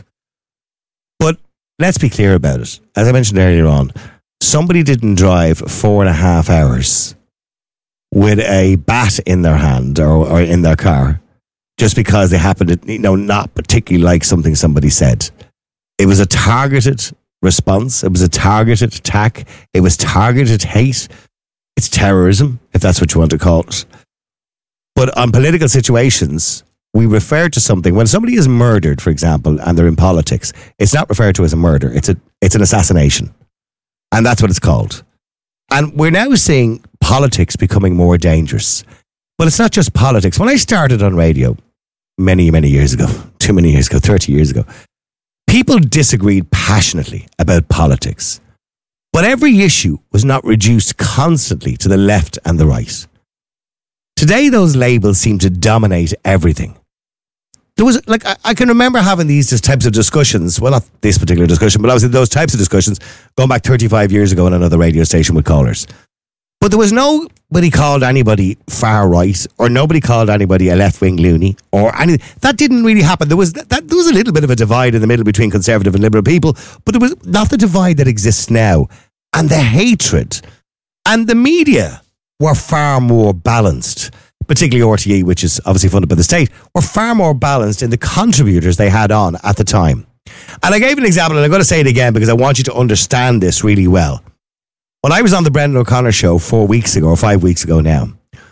[SPEAKER 2] But let's be clear about it. As I mentioned earlier on, somebody didn't drive 4.5 hours with a bat in their hand or in their car just because they happened to, not particularly like something somebody said. It was a targeted response. It was a targeted attack. It was targeted hate. It's terrorism, if that's what you want to call it. But on political situations, we refer to something, when somebody is murdered, for example, and they're in politics, it's not referred to as a murder. It's an assassination. And that's what it's called. And we're now seeing politics becoming more dangerous. But it's not just politics. When I started on radio many, many years ago, 30 years ago, people disagreed passionately about politics. But every issue was not reduced constantly to the left and the right. Today, those labels seem to dominate everything. There was, I can remember having these types of discussions. Well, not this particular discussion, but obviously those types of discussions going back 35 years ago on another radio station with callers. But there was nobody called anybody far right, or nobody called anybody a left-wing loony, or anything. That didn't really happen. There was a little bit of a divide in the middle between conservative and liberal people, but there was not the divide that exists now. And the hatred and the media were far more balanced, particularly RTE, which is obviously funded by the state, were far more balanced in the contributors they had on at the time. And I gave an example, and I'm going to say it again because I want you to understand this really well. When I was on the Brendan O'Connor show 4 weeks ago, or 5 weeks ago now,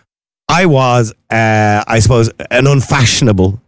[SPEAKER 2] I was, I suppose, an unfashionable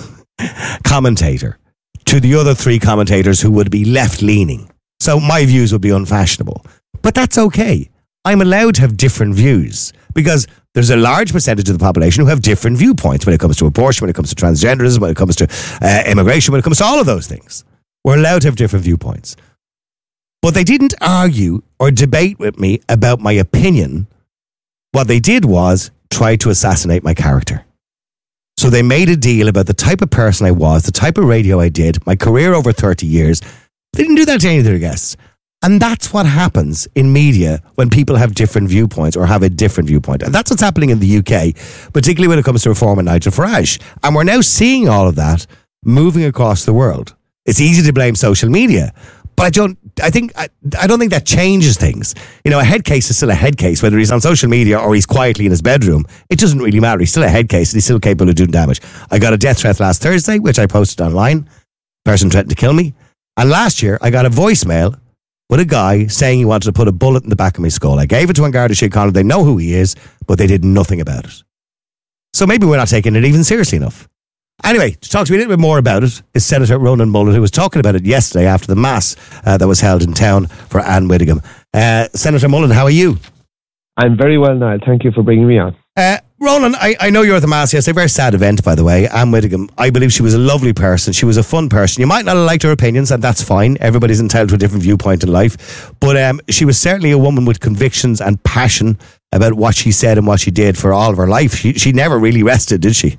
[SPEAKER 2] commentator to the other three commentators who would be left-leaning. So my views would be unfashionable. But that's okay. I'm allowed to have different views because there's a large percentage of the population who have different viewpoints when it comes to abortion, when it comes to transgenderism, when it comes to immigration, when it comes to all of those things. We're allowed to have different viewpoints. But they didn't argue or debate with me about my opinion. What they did was try to assassinate my character. So they made a deal about the type of person I was, the type of radio I did, my career over 30 years. They didn't do that to any of their guests. And that's what happens in media when people have different viewpoints or have a different viewpoint. And that's what's happening in the UK, particularly when it comes to Reform and Nigel Farage. And we're now seeing all of that moving across the world. It's easy to blame social media, but I don't think that changes things. You know, a head case is still a head case, whether he's on social media or he's quietly in his bedroom. It doesn't really matter. He's still a head case and he's still capable of doing damage. I got a death threat last Thursday, which I posted online. Person threatened to kill me. And last year, I got a voicemail with a guy saying he wanted to put a bullet in the back of my skull. I gave it to An Garda Síochána. They know who he is, but they did nothing about it. So maybe we're not taking it even seriously enough. Anyway, to talk to me a little bit more about it is Senator Ronan Mullen, who was talking about it yesterday after the mass that was held in town for Anne Widdecombe. Senator Mullen, how are you?
[SPEAKER 9] I'm very well, Niall. Thank you for bringing me on.
[SPEAKER 2] Ronan, I know you were at the mass yesterday. A very sad event, by the way. Anne Widdecombe, I believe she was a lovely person. She was a fun person. You might not have liked her opinions, and that's fine. Everybody's entitled to a different viewpoint in life. But she was certainly a woman with convictions and passion about what she said and what she did for all of her life. She never really rested, did she?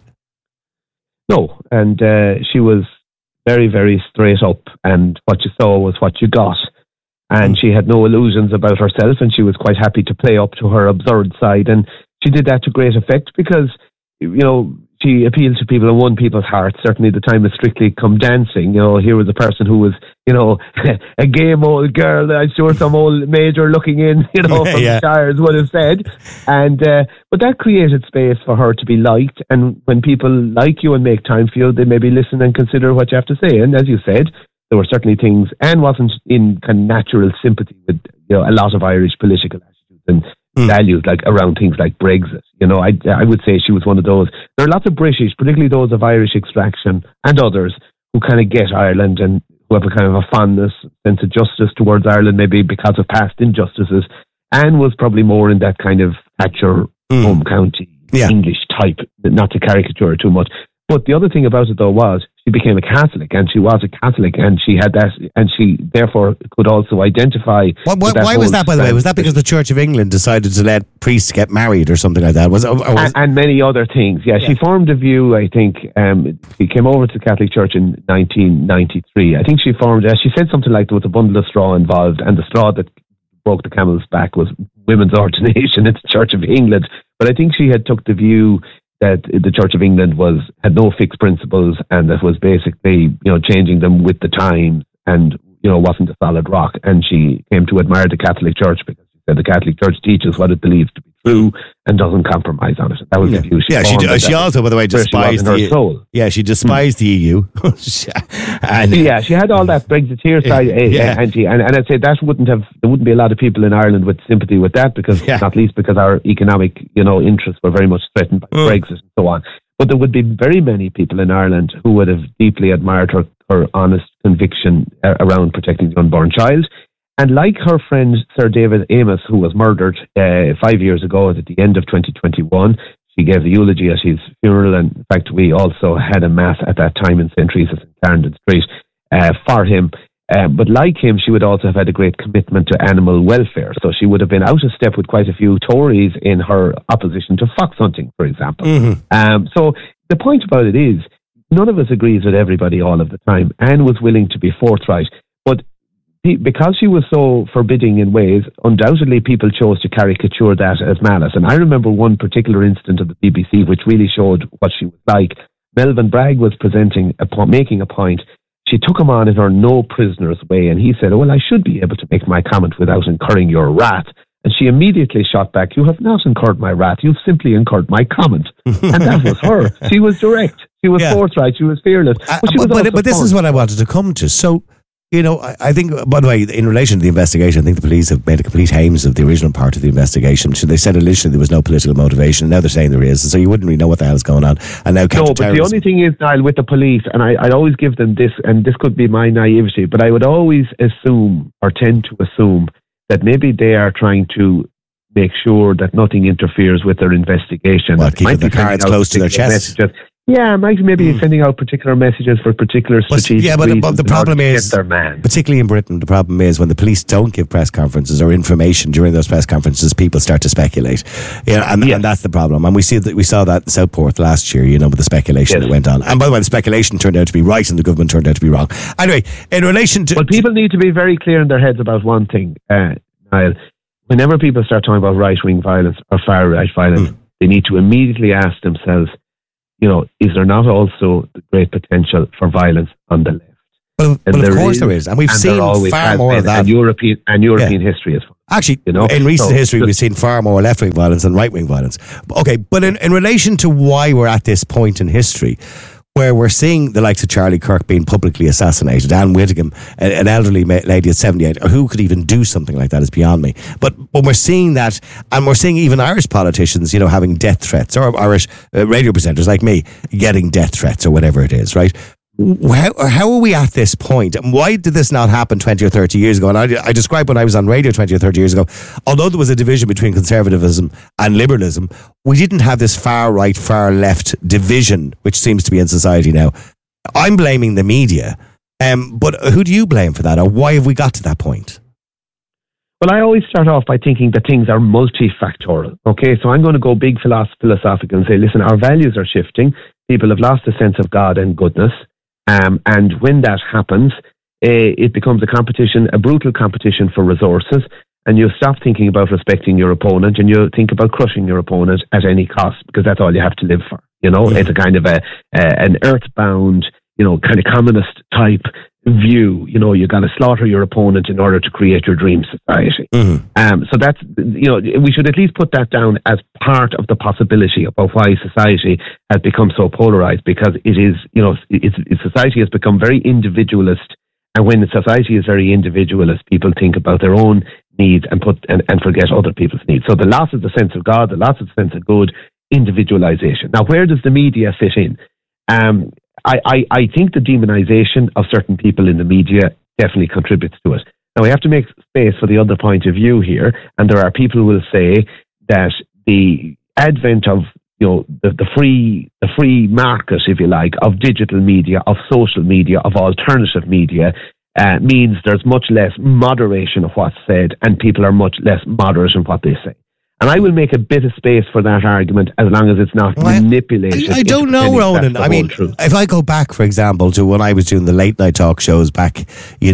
[SPEAKER 9] No, and she was very, very straight up, and what you saw was what you got. And she had no illusions about herself, and she was quite happy to play up to her absurd side. And she did that to great effect because, you know, she appealed to people and won people's hearts. Certainly the time of Strictly Come Dancing, you know, here was a person who was, you know, a game old girl that I'm sure some old major looking in, you know, from the Shires would have said. And, but that created space for her to be liked. And when people like you and make time for you, they maybe listen and consider what you have to say. And as you said, there were certainly things, Anne wasn't in kind of natural sympathy with, you know, a lot of Irish political attitudes and values, like around things like Brexit. You know, I would say she was one of those. There are lots of British, particularly those of Irish extraction and others, who kind of get Ireland and who have a kind of a fondness, sense of justice towards Ireland, maybe because of past injustices. Anne was probably more in that kind of Thatcher home county English type, not to caricature too much. But the other thing about it, though, was she became a Catholic, and she was a Catholic, and she had that, and she therefore could also identify.
[SPEAKER 2] Why was that, by the way? Was that because the Church of England decided to let priests get married or something like that?
[SPEAKER 9] And many other things. Yeah, she formed a view. I think she came over to the Catholic Church in 1993. I think she said something like there was a bundle of straw involved, and the straw that broke the camel's back was women's ordination at the Church of England. But I think she had took the view that the Church of England had no fixed principles, and that was basically, you know, changing them with the times, and, you know, wasn't a solid rock. And she came to admire the Catholic Church because she said the Catholic Church teaches what it believes to be true and doesn't compromise on it. That was the view.
[SPEAKER 2] She also, by the way, despised the soul. Yeah, she despised the EU.
[SPEAKER 9] She had all that Brexiteer side, and I'd say there wouldn't be a lot of people in Ireland with sympathy with that, because not least because our economic, you know, interests were very much threatened by Brexit and so on. But there would be very many people in Ireland who would have deeply admired her honest conviction around protecting the unborn child. And like her friend Sir David Amess, who was murdered 5 years ago at the end of 2021, she gave the eulogy at his funeral. And in fact, we also had a mass at that time in St. Teresa's in Clarendon Street for him. But like him, she would also have had a great commitment to animal welfare. So she would have been out of step with quite a few Tories in her opposition to fox hunting, for example. So the point about it is, none of us agrees with everybody all of the time. Anne was willing to be forthright. But because she was so forbidding in ways, undoubtedly people chose to caricature that as malice. And I remember one particular incident of the BBC which really showed what she was like. Melvyn Bragg was making a point. She took him on in her no prisoners way, and he said, "Oh, well, I should be able to make my comment without incurring your wrath." And she immediately shot back, "You have not incurred my wrath, you've simply incurred my comment." And that was her. She was direct. She was forthright. She was fearless.
[SPEAKER 2] But this is what I wanted to come to. So, you know, I think, by the way, in relation to the investigation, I think the police have made a complete hames of the original part of the investigation. So they said initially there was no political motivation. Now they're saying there is. So you wouldn't really know what the hell's going on. And now
[SPEAKER 9] but the only thing is, Niall, with the police, and I'd always give them this, and this could be my naivety, but I would always assume, or tend to assume, that maybe they are trying to make sure that nothing interferes with their investigation.
[SPEAKER 2] Keeping the cards close to their chest.
[SPEAKER 9] Yeah, maybe sending out particular messages for particular strategic reasons.
[SPEAKER 2] But the problem is, particularly in Britain, the problem is when the police don't give press conferences or information during those press conferences, people start to speculate. And that's the problem. And we saw that in Southport last year, with the speculation that went on. And by the way, the speculation turned out to be right and the government turned out to be wrong. Anyway, in relation to...
[SPEAKER 9] Well, people need to be very clear in their heads about one thing, Niall. Whenever people start talking about right-wing violence or far-right violence, they need to immediately ask themselves, is there not also the great potential for violence on the left?
[SPEAKER 2] Well, of course there is. And we've seen far more of that.
[SPEAKER 9] And European history is...
[SPEAKER 2] Actually, in recent history, we've seen far more left-wing violence than right-wing violence. Okay, but in relation to why we're at this point in history, where we're seeing the likes of Charlie Kirk being publicly assassinated, Anne Whittingham, an elderly lady at 78, or who could even do something like that is beyond me. But we're seeing that, and we're seeing even Irish politicians, having death threats, or Irish radio presenters like me getting death threats or whatever it is, right? How are we at this point? And why did this not happen 20 or 30 years ago? And I described when I was on radio 20 or 30 years ago, although there was a division between conservatism and liberalism, we didn't have this far right, far left division, which seems to be in society now. I'm blaming the media, but who do you blame for that? Or why have we got to that point?
[SPEAKER 9] Well, I always start off by thinking that things are multifactorial. Okay, so I'm going to go big philosophical and say, listen, our values are shifting. People have lost a sense of God and goodness. And when that happens, it becomes a brutal competition for resources, and you stop thinking about respecting your opponent and you think about crushing your opponent at any cost, because that's all you have to live for. It's a kind of an earthbound, kind of communist type view. You've got to slaughter your opponent in order to create your dream society. So that's, we should at least put that down as part of the possibility about why society has become so polarized, because it is, society has become very individualist. And when society is very individualist, people think about their own needs and forget other people's needs. So the loss of the sense of God, the loss of the sense of good, individualization. Now, where does the media fit in? I think the demonization of certain people in the media definitely contributes to it. Now, we have to make space for the other point of view here, and there are people who will say that the advent of the free market, if you like, of digital media, of social media, of alternative media, means there's much less moderation of what's said, and people are much less moderate in what they say. And I will make a bit of space for that argument as long as it's not manipulated.
[SPEAKER 2] I don't know, Ronan. I mean, if I go back, for example, to when I was doing the late night talk shows back,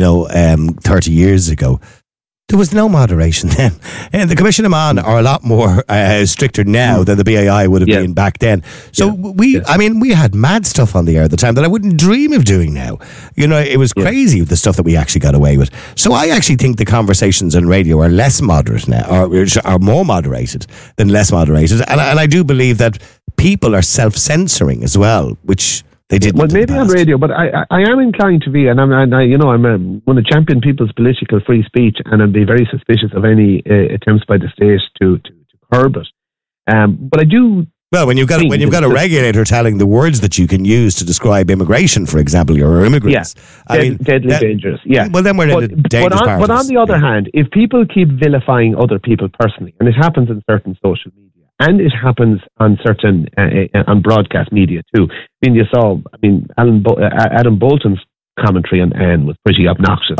[SPEAKER 2] 30 years ago, there was no moderation then. And the Commission of Man are a lot more stricter now than the BAI would have been back then. So we had mad stuff on the air at the time that I wouldn't dream of doing now. It was crazy the stuff that we actually got away with. So I actually think the conversations on radio are less moderate now, or are more moderated than less moderated. And I do believe that people are self-censoring as well, which... They didn't.
[SPEAKER 9] Well, maybe on radio, but I am inclined to be, and I'm going to champion people's political free speech, and I'd be very suspicious of any attempts by the state to curb it. But I do.
[SPEAKER 2] Well, when you've got a regulator telling the words that you can use to describe immigration, for example, you're immigrants.
[SPEAKER 9] Yeah, deadly dangerous. Yeah.
[SPEAKER 2] Well, then we're in a dangerous part.
[SPEAKER 9] But on the other hand, if people keep vilifying other people personally, and it happens in certain social media, and it happens on certain on broadcast media too. You saw. Adam Bolton's commentary on Anne was pretty obnoxious.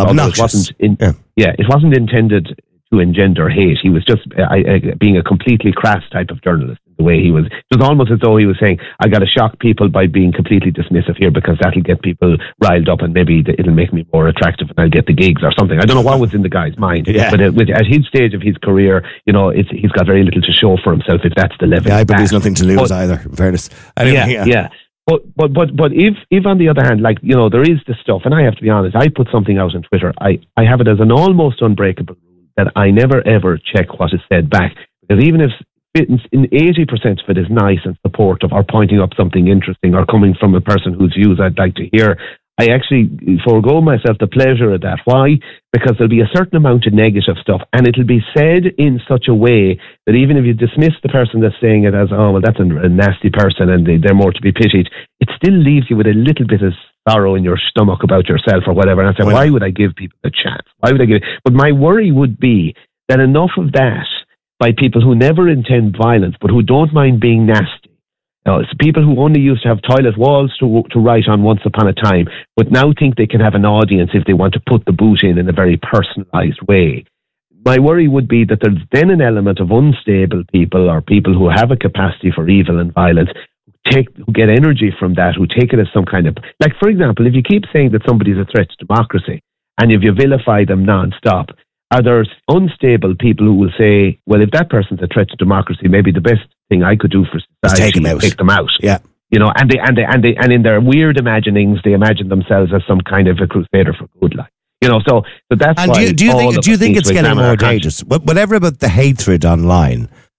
[SPEAKER 9] It wasn't intended to engender hate. He was just being a completely crass type of journalist. The way he was, it was almost as though he was saying, "I got to shock people by being completely dismissive here because that'll get people riled up and maybe it'll make me more attractive and I'll get the gigs or something." I don't know what was in the guy's mind, but at his stage of his career, he's got very little to show for himself if that's the level.
[SPEAKER 2] Yeah, but he's nothing to lose either. In fairness, anyway,
[SPEAKER 9] But if on the other hand, there is this stuff, and I have to be honest, I put something out on Twitter. I have it as an almost unbreakable rule that I never ever check what is said back, because even if in 80% of it is nice and supportive or pointing up something interesting or coming from a person whose views I'd like to hear, I actually forego myself the pleasure of that. Why? Because there'll be a certain amount of negative stuff, and it'll be said in such a way that even if you dismiss the person that's saying it as, oh, well, that's a nasty person and they're more to be pitied, it still leaves you with a little bit of sorrow in your stomach about yourself or whatever. And I say, why would I give people a chance? Why would I give it? But my worry would be that enough of that by people who never intend violence but who don't mind being nasty It's people who only used to have toilet walls to write on once upon a time, but now think they can have an audience if they want to put the boot in a very personalised way. My worry would be that there's then an element of unstable people or people who have a capacity for evil and violence who get energy from that, who take it as some kind of... Like, for example, if you keep saying that somebody's a threat to democracy and if you vilify them non-stop, are there unstable people who will say, well, if that person's a threat to democracy, maybe the best thing I could do for society is take them out.
[SPEAKER 2] Yeah.
[SPEAKER 9] And in their weird imaginings, they imagine themselves as some kind of a crusader for good life. So that's
[SPEAKER 2] and
[SPEAKER 9] why.
[SPEAKER 2] Do you think it's getting more dangerous? Whatever about the hatred online,